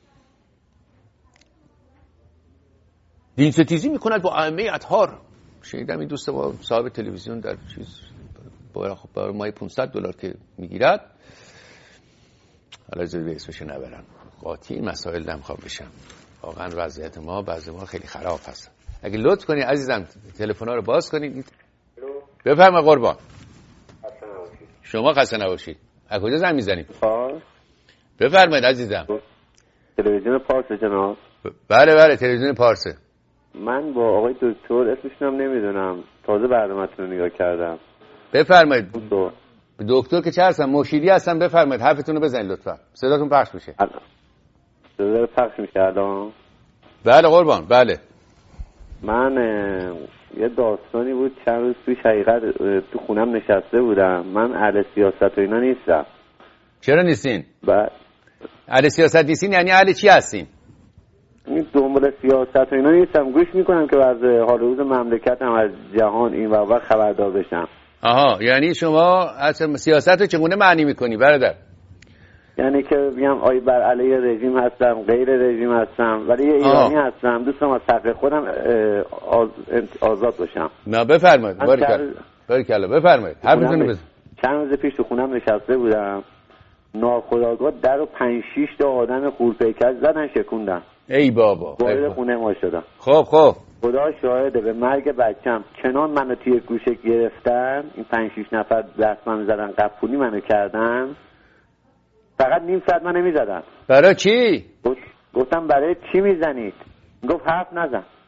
دین ستیزی میکند با ائمه اطهار. شنیدم این دوست ما صاحب تلویزیون در چیز برای مای $500 که میگیرد، حالا زیر اسمش نبرم، قاطی این مسائل نمیخوام بشم. واقعا وضعیت ما بعضی ما خیلی خراب هست. اگه لطف کنید عزیزم تلفن‌ها رو باز کنید. بفرمایید قربان. شما خسته نباشید. از کجا زنگ میزنید؟ بفرمایید عزیزم. تلویزیون پارس جناب. بله تلویزیون پارسه. من با آقای دکتر اسمشون هم نمیدونم، تازه برنامه‌تون رو نگاه کردم. بفرمایید. دکتر که چه هستن؟ مشیری هستن. بفرمایید حرفتون رو بزنید لطفا. صداتون پخش میشه. صدا پخش میشه الان؟ بله قربان. بله. من یه داستانی بود چند روز توی حقیقت تو خونم نشسته بودم. من اهل سیاست و اینا نیستم. چرا نیستین؟ اهل سیاست نیستین یعنی اهل چی هستین؟ دنبال سیاست و اینا نیستم، گوش میکنم که از حال روز مملکت هم از جهان این و خبردار بشم. آها، یعنی شما اصلا سیاست رو چگونه معنی میکنی برادر؟ یعنی که بگم آیا بر علیه رژیم هستم، غیر رژیم هستم، ولی یه ایرانی هستم، دوستم از حق خودم آزاد باشم. نه بفرمایید. باریکلا بفرمایید. حرفتون رو بزنید. چند روز پیش تو خونم نشسته بودم، ناخودآگاه در رو 5-6 تا آدم خورپیکر زدن شکوندن. ای بابا. وارد خونه ما شدم. خب خدا شاهده به مرگ بچم چنان منو توی گوشه گرفتن، این 5-6 نفر دست من زدن، قپونی منو کردن. فقط نیم ساعت من نمیزدن. برای چی؟ گفتم برای چی میزنید؟ گفت حرف نزن.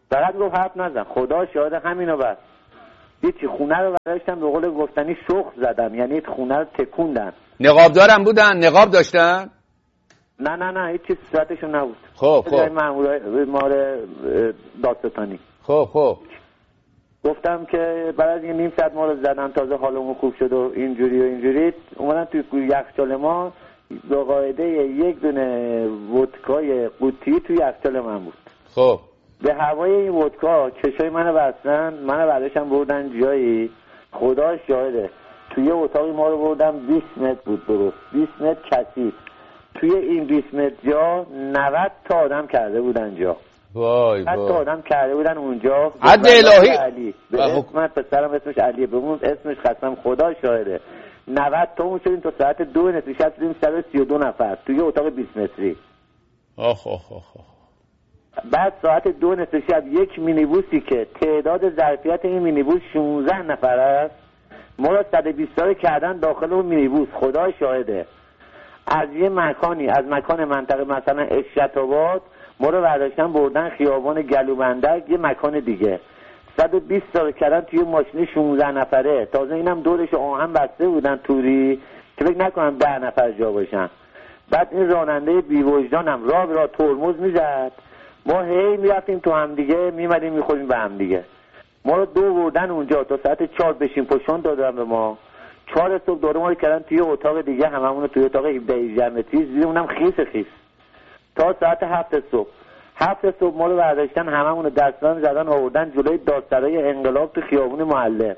فقط گفت حرف نزن. خدا شاهد همینو بس. هیچی خونه رو برداشتن به قول گفتنی شخ زدم، یعنی خونه رو تکوندن. نقاب دارن بودن؟ نقاب داشتن؟ نه هیچی صورتشون نبود. خب مار دادستانی. خب گفتم که بعد از نیم ساعت ما رو زدن، تازه حالمون خوب شد و اینجوری اومدن توی یخچال ما. به قاعده یک دونه ودکای قوطی توی یخچال من بود. خب به هوای این ودکا چشای منو بستن، منو برداشتن بردن جایی. خدا شاهده توی اتاقی ما رو بردن 20 متر بود، درست 20 متر کثیف. توی این 20 متر جا 90 تا آدم کرده بودن جا. وای 90 تا آدم کرده بودن اونجا. عد الهی علی به اسم پسرم اسمش علیه، به اون اسمش خستم. خدا شاهده 90 تا اون شدیم تا ساعت 2 نصف شدیم 132 نفر توی اتاق 20 متری. آخ. بعد ساعت 2 نصف شب یک مینیبوسی که تعداد ظرفیت این مینیبوس 16 نفر است، ما را 120 تا کردن داخل اون مینیبوس. خدا شاهده از یه مکانی، از مکان منطقه مثلا اشرت‌آباد ما رو برداشتن بردن خیابان گلوبندک یه مکان دیگه. 120 تا کردن توی ماشین 16 نفره. تازه اینم دورش آهن بسته بودن توری که فکر نکنم 10 نفر جا باشن. بعد این راننده بی‌وجدانم راه ترمز میزد، ما هی میرفتیم تو هم دیگه، میمدیم میخوریم به هم دیگه. ما رو دو بردن اونجا تا ساعت 4 بشیم پشون دادن به ما. 4 صبح دوره ما رو کردن توی اتاق دیگه، هممون توی اتاق 17 متری، زیرمونم خیس تا ساعت 7 صبح. 7 صبح ما رو برداشتن هممون رو دستان زدن آوردن جلوی دادسرای انقلاب تو خیابون معلم.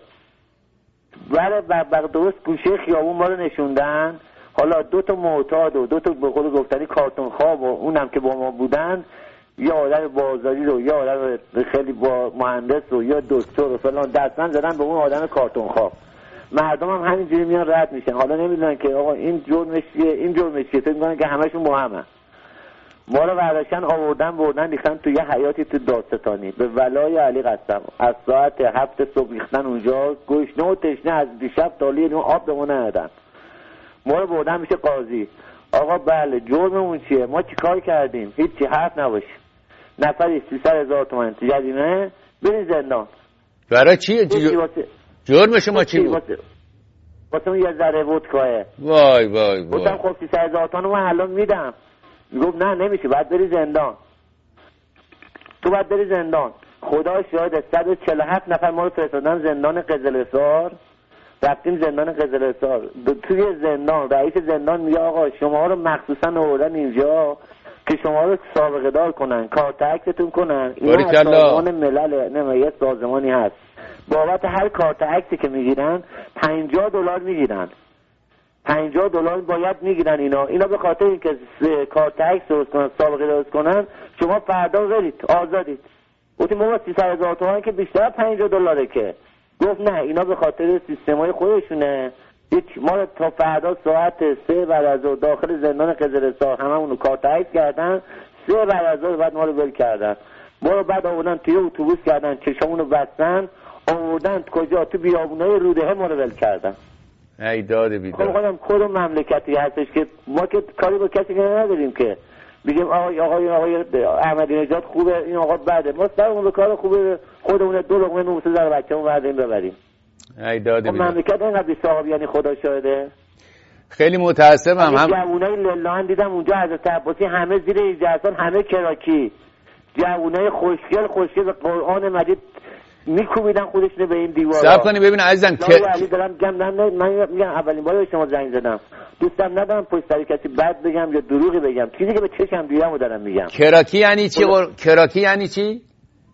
بعد درست گوشه خیابون ما رو نشوندن. حالا 2 تا معتاد و 2 تا به قول گفتنی کارتون خواب و اونم که با ما بودن، یا آدم بازاری رو یا آدم خیلی با مهندس رو یا دکتر و فلان دستان زدن به اون آدم کارتون خواب. مردم هم همینجوری میان رد میشن. حالا نمیدونن که آقا این جرمش چیه، فکر میکنن که همشون با همه. ما رو برداشتن آوردن ریختن توی یه حیاتی تو دادستانی. به ولای علی قسم از ساعت 7 صبح ریختن اونجا، گشنه و تشنه از دیشب تا لیل آب به ما ندادن. ما رو بردن میشه قاضی. آقا بله جرممون چیه؟ ما چیکار کردیم؟ هیچی، حرف نباشه. نفری 300,000 تومان جریمه، برین زندان. برای چیه؟ جرم شما چی بود؟ واسه اون یه ذره ودکاه. وای گفتم خب 300,000 تومان من الان میدم. گفت نه نمیشه، باید بری زندان. تو باید بری زندان. خدا شاهد 147 نفر ما رو فرستادن زندان قزل‌حصار. رفتیم زندان قزل‌حصار. توی زندان رئیس زندان میگه آقا شما رو مخصوصا آوردن اینجا که شما رو سابقه دار کنن، کارت عکستون کنن. این سازمان ملل، نه یه سازمانی هست، بابت هر کارت عکسی که میگیرن $50 میگیرن. $50 باید میگیرن اینا به خاطر اینکه کارت عکس درست کنن، سابقه درست کنن. شما فردا برید آزادید. گفتیم ما 300,000 تومان که بیشتر $50 که. گفت نه اینا به خاطر سیستمای خودشونه. ما رو تا فردا ساعت 3 بعد از ظهر داخل زندان قزل‌حصار هممون کارت عکس کردن. 3 بعد از ظهر بعد ما رو ول کردن. ما رو بعد آوردن توی اتوبوس کردن، چشامون رو بستن، آوردن کجا؟ تو بیابونای رودهه ما رو ول کردن. ای داد بیداد. خودم کدوم مملکتی هستش که ما که کاری با کسی نداریم که بگیم آقای احمدی نژاد خوبه این آقا بده. ما سرمون به کار خوبه خودمون 2 لقمه نوسه در بچه‌مون بردیم ببریم. ای داد بیداد. مملکت اینقدر بی‌صاحب یعنی خدا شاهده. خیلی متاسفم. هم جوونای للهان دیدم اونجا حضرت عباسی همه زیر 18 سال، همه کراکی، جوونای خوشگل به قرآن مجید میکوبیدن خودشونه به این دیوارا. صبر کنی ببین عزیزم که علی دارم من میگم اولین بار شما زنگ زدم، دوستم ندارم پشت سر کسی بد بگم یا دروغی بگم، چیزی که به چشم دیدمو دارم میگم. کراکی یعنی چی؟ کراکی یعنی چی؟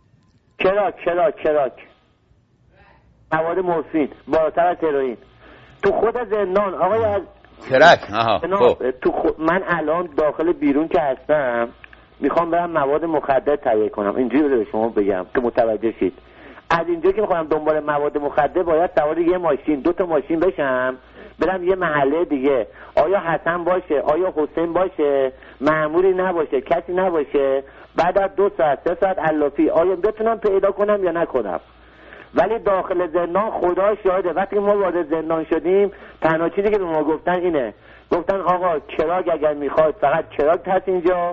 کراک مواد مورفین بالاتر از هروئین تو خود زندان. آقای کرک. من الان داخل بیرون که هستم میخوام برم مواد مخدر تهیه کنم. اینجوری بده به شما بگم که متوجه شید. از اینجا که میخوام دنبال مواد مخدر باید سوار یه ماشین 2 تا ماشین بشم برم یه محله دیگه. آیا حسن باشه، آیا حسین باشه، مأموری نباشه، کسی نباشه، بعد از 2 ساعت 3 ساعت علافی آیا بتونم پیدا کنم یا نکنم. ولی داخل زندان خدا شاهده وقتی ما وارد زندان شدیم تنها چیزی که به ما گفتن اینه، گفتن آقا چراغ اگر میخواد فقط چراغ هست اینجا،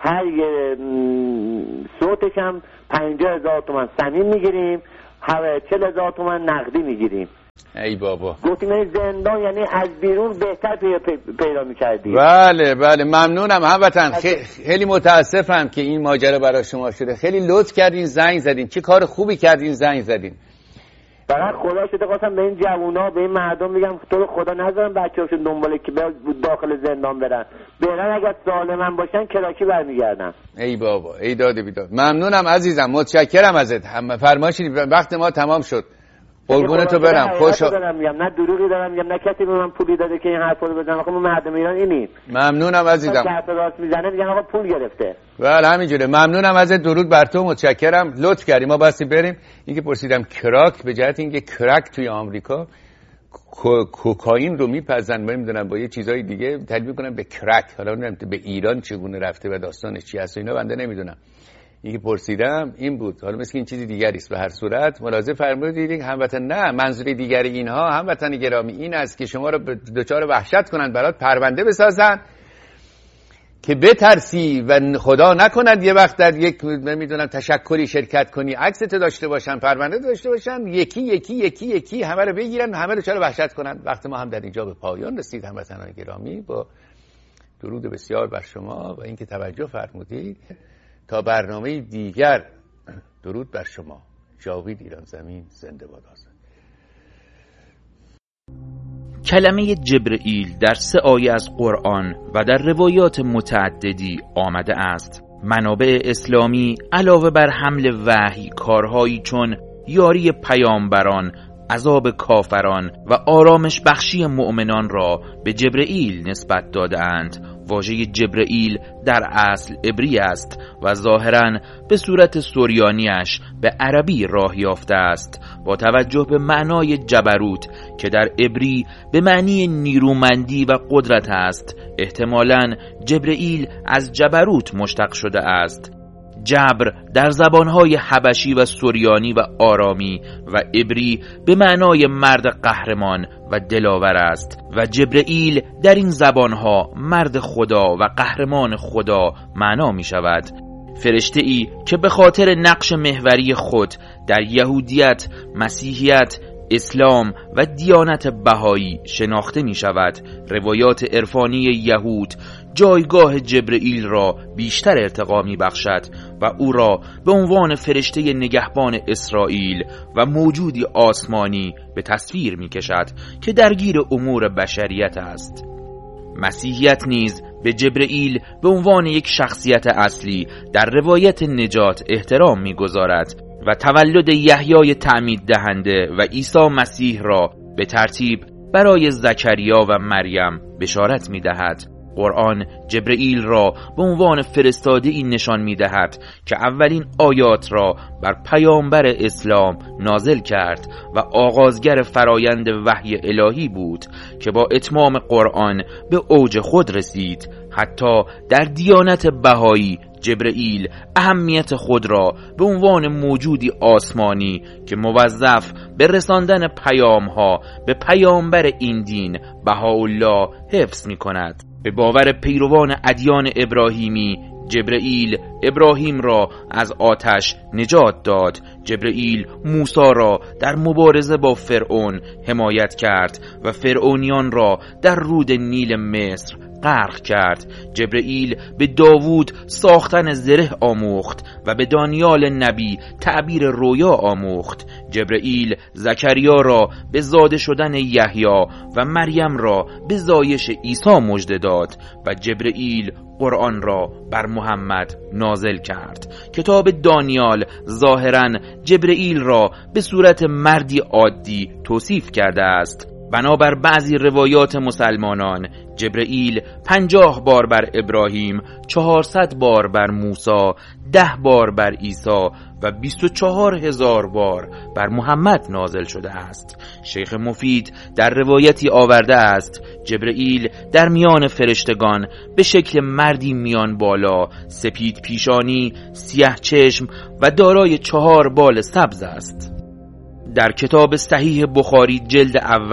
هر یه صوتش هم 50,000 تومان ثمین میگیریم، 40,000 تومان نقدی میگیریم. ای بابا. گفتیم این زندان یعنی از بیرون بهتر پیدا میکردیم. بله بله ممنونم هموطن. خیلی متاسفم که این ماجرا برای شما شده. خیلی لطف کردین زنگ زدین، چه کار خوبی کردین زنگ زدین. فقط خدا شده خواستم به این جوونا به این مردم بگم تو رو خدا نذارن بچه‌هاشون دنبال که داخل زندان برن، برن اگر سالمن باشن کراکی برمیگردن. ای بابا ای داده بیداد. ممنونم عزیزم، متشکرم ازت. فرمایشید وقت ما تمام شد. قربونتو برم. خوشا نه دروغی دارم میگم، نه کسی به من پولی داده که این حرفا رو بزنم. آخه ما مردم ایران اینیم. ممنونم عزیزم. حرف راست میزنه میگن آقا پول گرفته. بله همینجوره. ممنونم ازت، درود بر تو، متشکرم، لطف کردی. ما باستی بریم. اینکه پرسیدم کراک، به جهت اینکه کراک توی آمریکا کوکائین رو میپزن، نمیدونم با یه چیزای دیگه تبدیل کنن به کراک. حالا نمیدونم به ایران چگونه رفته و داستانش چی هست اینا بنده نمیدونم. اینکه پرسیدم این بود. حالا مثل این چیزی دیگری است. به هر صورت ملاحظه فرمودید هموطن، نه منظور دیگر اینها هموطن گرامی این است که شما رو دچار وحشت کنند، برات پرونده بسازن که بترسی و خدا نکند یه وقت در یک نمیدونم تشکلی شرکت کنی، عکست داشته باشن، پرونده داشته باشن، یکی یکی یکی یکی همه رو بگیرن، همه رو چرا وحشت کنن. وقت ما هم در اینجا به پایان رسید هموطنان گرامی. با درود بسیار بر شما و اینکه توجه فرمودید. تا برنامه دیگر درود بر شما. جاوید ایران زمین زنده باد. کلمه جبرئیل در 3 آیه از قرآن و در روایات متعددی آمده است. منابع اسلامی علاوه بر حمل وحی کارهایی چون یاری پیامبران، عذاب کافران و آرامش بخشی مؤمنان را به جبرئیل نسبت داده‌اند. واژه جبرئیل در اصل عبری است و ظاهراً به صورت سریانیش به عربی راه یافته است. با توجه به معنای جبروت که در عبری به معنی نیرومندی و قدرت است، احتمالاً جبرئیل از جبروت مشتق شده است. جبر در زبانهای حبشی و سریانی و آرامی و عبری به معنای مرد قهرمان و دلاور است و جبرئیل در این زبانها مرد خدا و قهرمان خدا معنا می شود. فرشته ای که به خاطر نقش محوری خود در یهودیت، مسیحیت، اسلام و دیانت بهایی شناخته می شود. روایات عرفانی یهود جایگاه جبرئیل را بیشتر ارتقا می بخشد و او را به عنوان فرشته نگهبان اسرائیل و موجودی آسمانی به تصویر می کشد که درگیر امور بشریت است. مسیحیت نیز به جبرئیل به عنوان یک شخصیت اصلی در روایت نجات احترام می گذارد و تولد یحیای تعمید دهنده و عیسی مسیح را به ترتیب برای زکریا و مریم بشارت می دهد. قرآن جبرئیل را به عنوان فرستاده‌ای نشان می‌دهد که اولین آیات را بر پیامبر اسلام نازل کرد و آغازگر فرایند وحی الهی بود که با اتمام قرآن به اوج خود رسید. حتی در دیانت بهایی جبرئیل اهمیت خود را به عنوان موجودی آسمانی که موظف به رساندن پیام‌ها به پیامبر این دین بهاءالله حفظ می‌کند. به باور پیروان ادیان ابراهیمی جبرئیل ابراهیم را از آتش نجات داد. جبرئیل موسی را در مبارزه با فرعون حمایت کرد و فرعونیان را در رود نیل مصر غرق کرد. جبرئیل به داوود ساختن زره آموخت و به دانیال نبی تعبیر رویا آموخت. جبرئیل زکریا را به زاده شدن یحیی و مریم را به زایش عیسی مژده داد و جبرئیل قرآن را بر محمد نازل کرد. کتاب دانیال ظاهراً جبرئیل را به صورت مردی عادی توصیف کرده است. بنابر بعضی روایات مسلمانان جبرئیل 50 بار بر ابراهیم، 400 بار بر موسی، 10 بار بر عیسی و 24,000 بار بر محمد نازل شده است. شیخ مفید در روایتی آورده است جبرئیل در میان فرشتگان به شکل مردی میان بالا، سپید پیشانی، سیاه چشم و دارای 4 بال سبز است. در کتاب صحیح بخاری جلد اول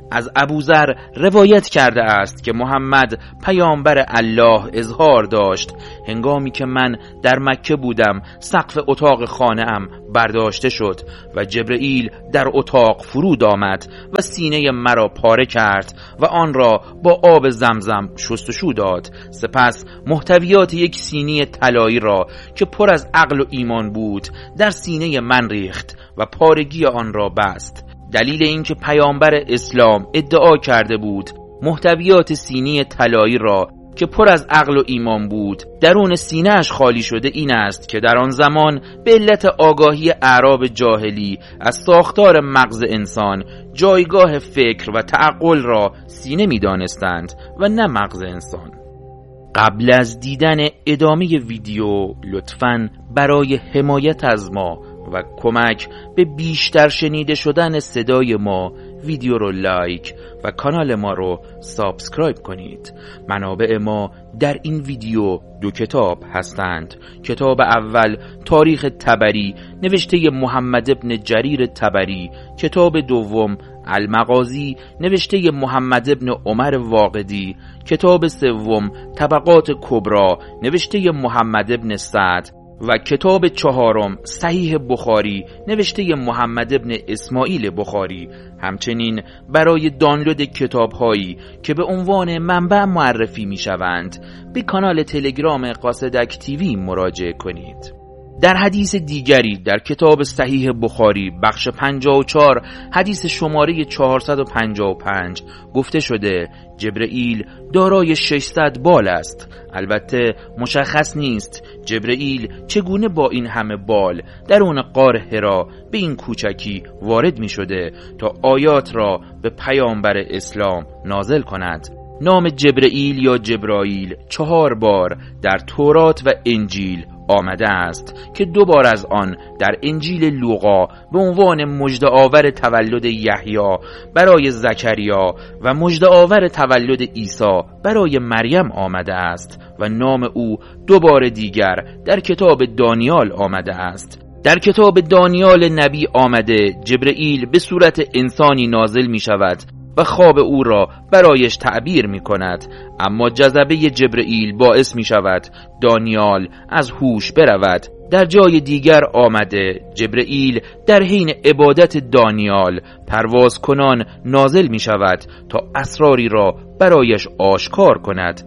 از ابوذر روایت کرده است که محمد پیامبر الله اظهار داشت: هنگامی که من در مکه بودم سقف اتاق خانه‌ام برداشته شد و جبرئیل در اتاق فرود آمد و سینه مرا پاره کرد و آن را با آب زمزم شستشو داد. سپس محتویات یک سینی طلایی را که پر از عقل و ایمان بود در سینه من ریخت و پارگی آن را بست. دلیل اینکه پیامبر اسلام ادعا کرده بود محتویات سینی طلایی را که پر از عقل و ایمان بود درون سینه‌اش خالی شده این است که در آن زمان به علت آگاهی اعراب جاهلی از ساختار مغز انسان جایگاه فکر و تعقل را سینه می دانستند و نه مغز انسان. قبل از دیدن ادامه ویدیو لطفاً برای حمایت از ما و کمک به بیشتر شنیده شدن صدای ما ویدیو رو لایک و کانال ما رو سابسکرایب کنید. منابع ما در این ویدیو 2 کتاب هستند. کتاب اول تاریخ طبری نوشته محمد ابن جریر طبری، کتاب دوم المغازی نوشته محمد ابن عمر واقدی، کتاب سوم طبقات کبری نوشته محمد ابن سعد و کتاب چهارم صحیح بخاری نوشته محمد ابن اسماعیل بخاری. همچنین برای دانلود کتاب هایی که به عنوان منبع معرفی می شوند به کانال تلگرام قاصدک تیوی مراجعه کنید. در حدیث دیگری در کتاب صحیح بخاری بخش 54 حدیث شماره 455 گفته شده جبرئیل دارای 600 بال است. البته مشخص نیست جبرئیل چگونه با این همه بال درون غار حرا به این کوچکی وارد می شده تا آیات را به پیامبر اسلام نازل کند. نام جبرئیل یا جبرائیل 4 بار در تورات و انجیل آمده است که 2 بار از آن در انجیل لوقا به عنوان مژده آور تولد یحیی برای زکریا و مژده آور تولد عیسی برای مریم آمده است و نام او 2 بار دیگر در کتاب دانیال آمده است. در کتاب دانیال نبی آمده جبرئیل به صورت انسانی نازل می شود و خواب او را برایش تعبیر می کند، اما جذبه جبرئیل باعث می شود دانیال از هوش برود. در جای دیگر آمده جبرئیل در حین عبادت دانیال پرواز کنان نازل می شود تا اسراری را برایش آشکار کند.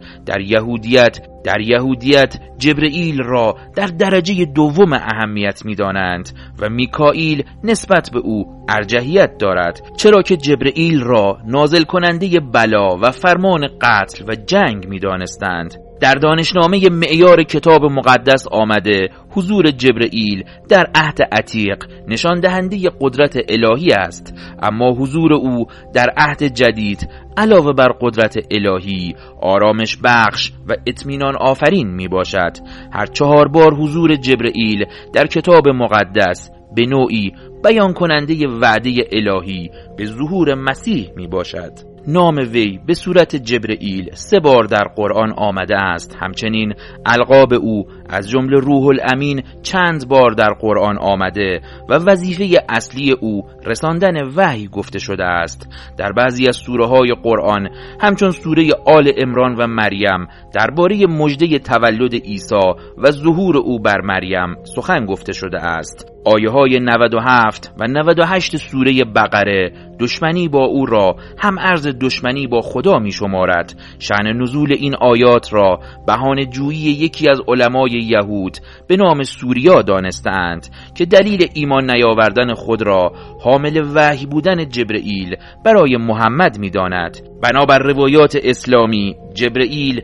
در یهودیت جبرئیل را در درجه دوم اهمیت می دانند و میکائیل نسبت به او ارجحیت دارد، چرا که جبرئیل را نازل کننده بلا و فرمان قتل و جنگ می دانستند. در دانشنامه معیار کتاب مقدس آمده حضور جبرئیل در عهد عتیق نشان دهنده قدرت الهی است، اما حضور او در عهد جدید علاوه بر قدرت الهی آرامش بخش و اطمینان آفرین می باشد. هر 4 بار حضور جبرئیل در کتاب مقدس به نوعی بیان کننده وعده الهی به ظهور مسیح می باشد. نام وی به صورت جبرئیل 3 بار در قرآن آمده است. همچنین القاب او از جمله روح الامین چند بار در قرآن آمده و وظیفه اصلی او رساندن وحی گفته شده است. در بعضی از سوره های قرآن همچون سوره آل عمران و مریم درباره مژده تولد عیسی و ظهور او بر مریم سخن گفته شده است. آیه های 97 و 98 سوره بقره دشمنی با او را هم ارز دشمنی با خدا می شمارد. شأن نزول این آیات را بهانه جویی یکی از علمای یهود به نام سوریا دانستند که دلیل ایمان نیاوردن خود را حامل وحی بودن جبرئیل برای محمد می داند. بنابر روایات اسلامی جبرئیل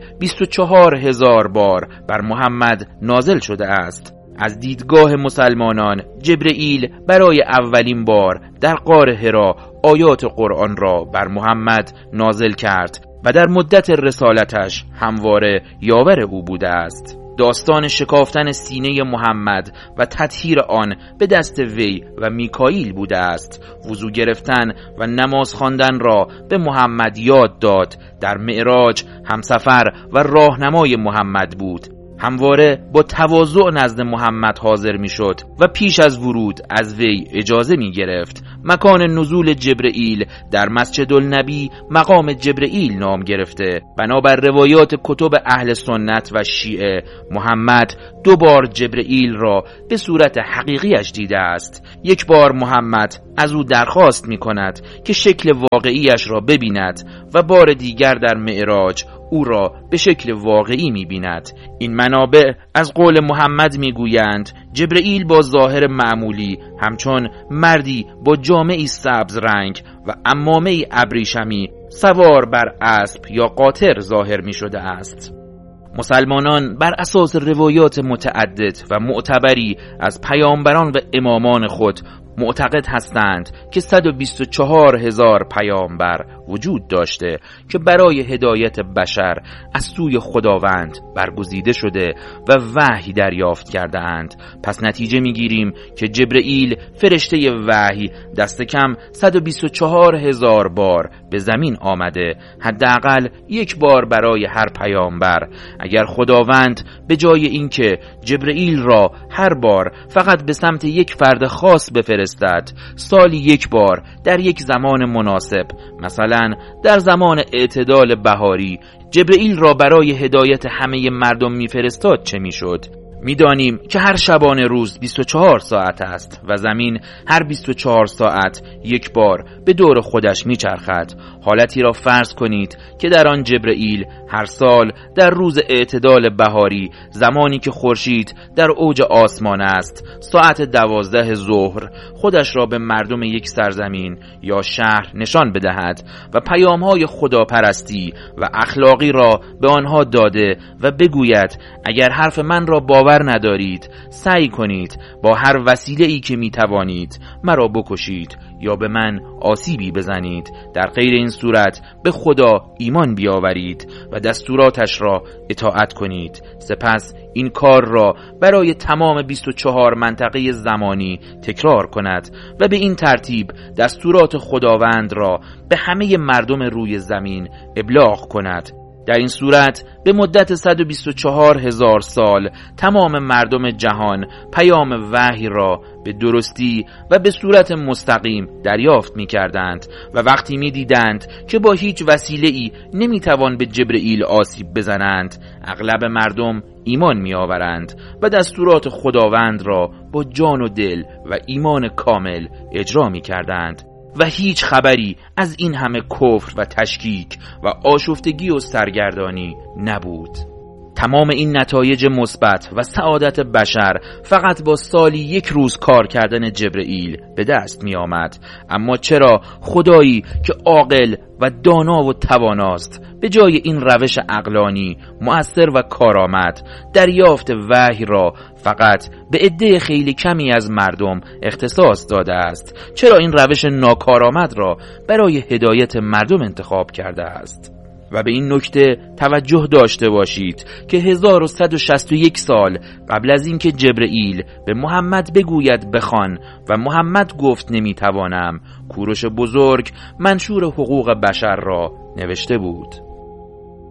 24,000 بار بر محمد نازل شده است. از دیدگاه مسلمانان جبرئیل برای اولین بار در غار حرا آیات قرآن را بر محمد نازل کرد و در مدت رسالتش همواره یاور او بوده است. داستان شکافتن سینه محمد و تطهیر آن به دست وی و میکائیل بوده است. وضو گرفتن و نماز خواندن را به محمد یاد داد. در معراج همسفر و راهنمای محمد بود. همواره با تواضع نزد محمد حاضر می شد و پیش از ورود از وی اجازه می گرفت. مکان نزول جبرئیل در مسجد النبی مقام جبرئیل نام گرفته. بنابر روایات کتب اهل سنت و شیعه، محمد 2 بار جبرئیل را به صورت حقیقیش دیده است. یک بار محمد از او درخواست می کند که شکل واقعیش را ببیند و بار دیگر در معراج او را به شکل واقعی می بیند. این منابع از قول محمد می گویند جبرئیل با ظاهر معمولی همچون مردی با جامه‌ای سبز رنگ و عمامه‌ای ابریشمی سوار بر اسب یا قاطر ظاهر می شده است. مسلمانان بر اساس روایات متعدد و معتبری از پیامبران و امامان خود معتقد هستند که 124,000 پیامبر وجود داشته که برای هدایت بشر از سوی خداوند برگزیده شده و وحی دریافت کرده اند. پس نتیجه میگیریم که جبرئیل فرشته وحی دست کم 124,000 بار به زمین آمده، حداقل 1 بار برای هر پیامبر. اگر خداوند به جای اینکه جبرئیل را هر بار فقط به سمت یک فرد خاص بفرستد، سالی 1 بار در یک زمان مناسب، مثلا در زمان اعتدال بهاری، جبرئیل را برای هدایت همه مردم میفرستاد چه میشد؟ میدانیم که هر شبانه روز 24 ساعت است و زمین هر 24 ساعت 1 بار به دور خودش میچرخد. حالتی را فرض کنید که در آن جبرئیل هر سال در روز اعتدال بهاری، زمانی که خورشید در اوج آسمان است، ساعت 12 ظهر خودش را به مردم یک سرزمین یا شهر نشان بدهد و پیام‌های خداپرستی و اخلاقی را به آنها داده و بگوید اگر حرف من را باور ندارید، سعی کنید با هر وسیله‌ای که میتوانید مرا بکشید یا به من آسیبی بزنید. در غیر این صورت به خدا ایمان بیاورید و دستوراتش را اطاعت کنید. سپس این کار را برای تمام 24 منطقه زمانی تکرار کند و به این ترتیب دستورات خداوند را به همه مردم روی زمین ابلاغ کند. در این صورت به مدت 124,000 سال تمام مردم جهان پیام وحی را به درستی و به صورت مستقیم دریافت می کردند و وقتی می دیدند که با هیچ وسیله‌ای نمی توان به جبرئیل آسیب بزنند، اغلب مردم ایمان می آورند و دستورات خداوند را با جان و دل و ایمان کامل اجرا می کردند و هیچ خبری از این همه کفر و تشکیک و آشفتگی و سرگردانی نبود. تمام این نتایج مثبت و سعادت بشر فقط با سالی 1 روز کار کردن جبرئیل به دست می آمد. اما چرا خدایی که عاقل و دانا و تواناست به جای این روش عقلانی، مؤثر و کارآمد، دریافت وحی را فقط به عده خیلی کمی از مردم اختصاص داده است؟ چرا این روش ناکارآمد را برای هدایت مردم انتخاب کرده است؟ و به این نکته توجه داشته باشید که 1161 سال قبل از اینکه جبرئیل به محمد بگوید بخوان و محمد گفت نمیتوانم، کوروش بزرگ منشور حقوق بشر را نوشته بود.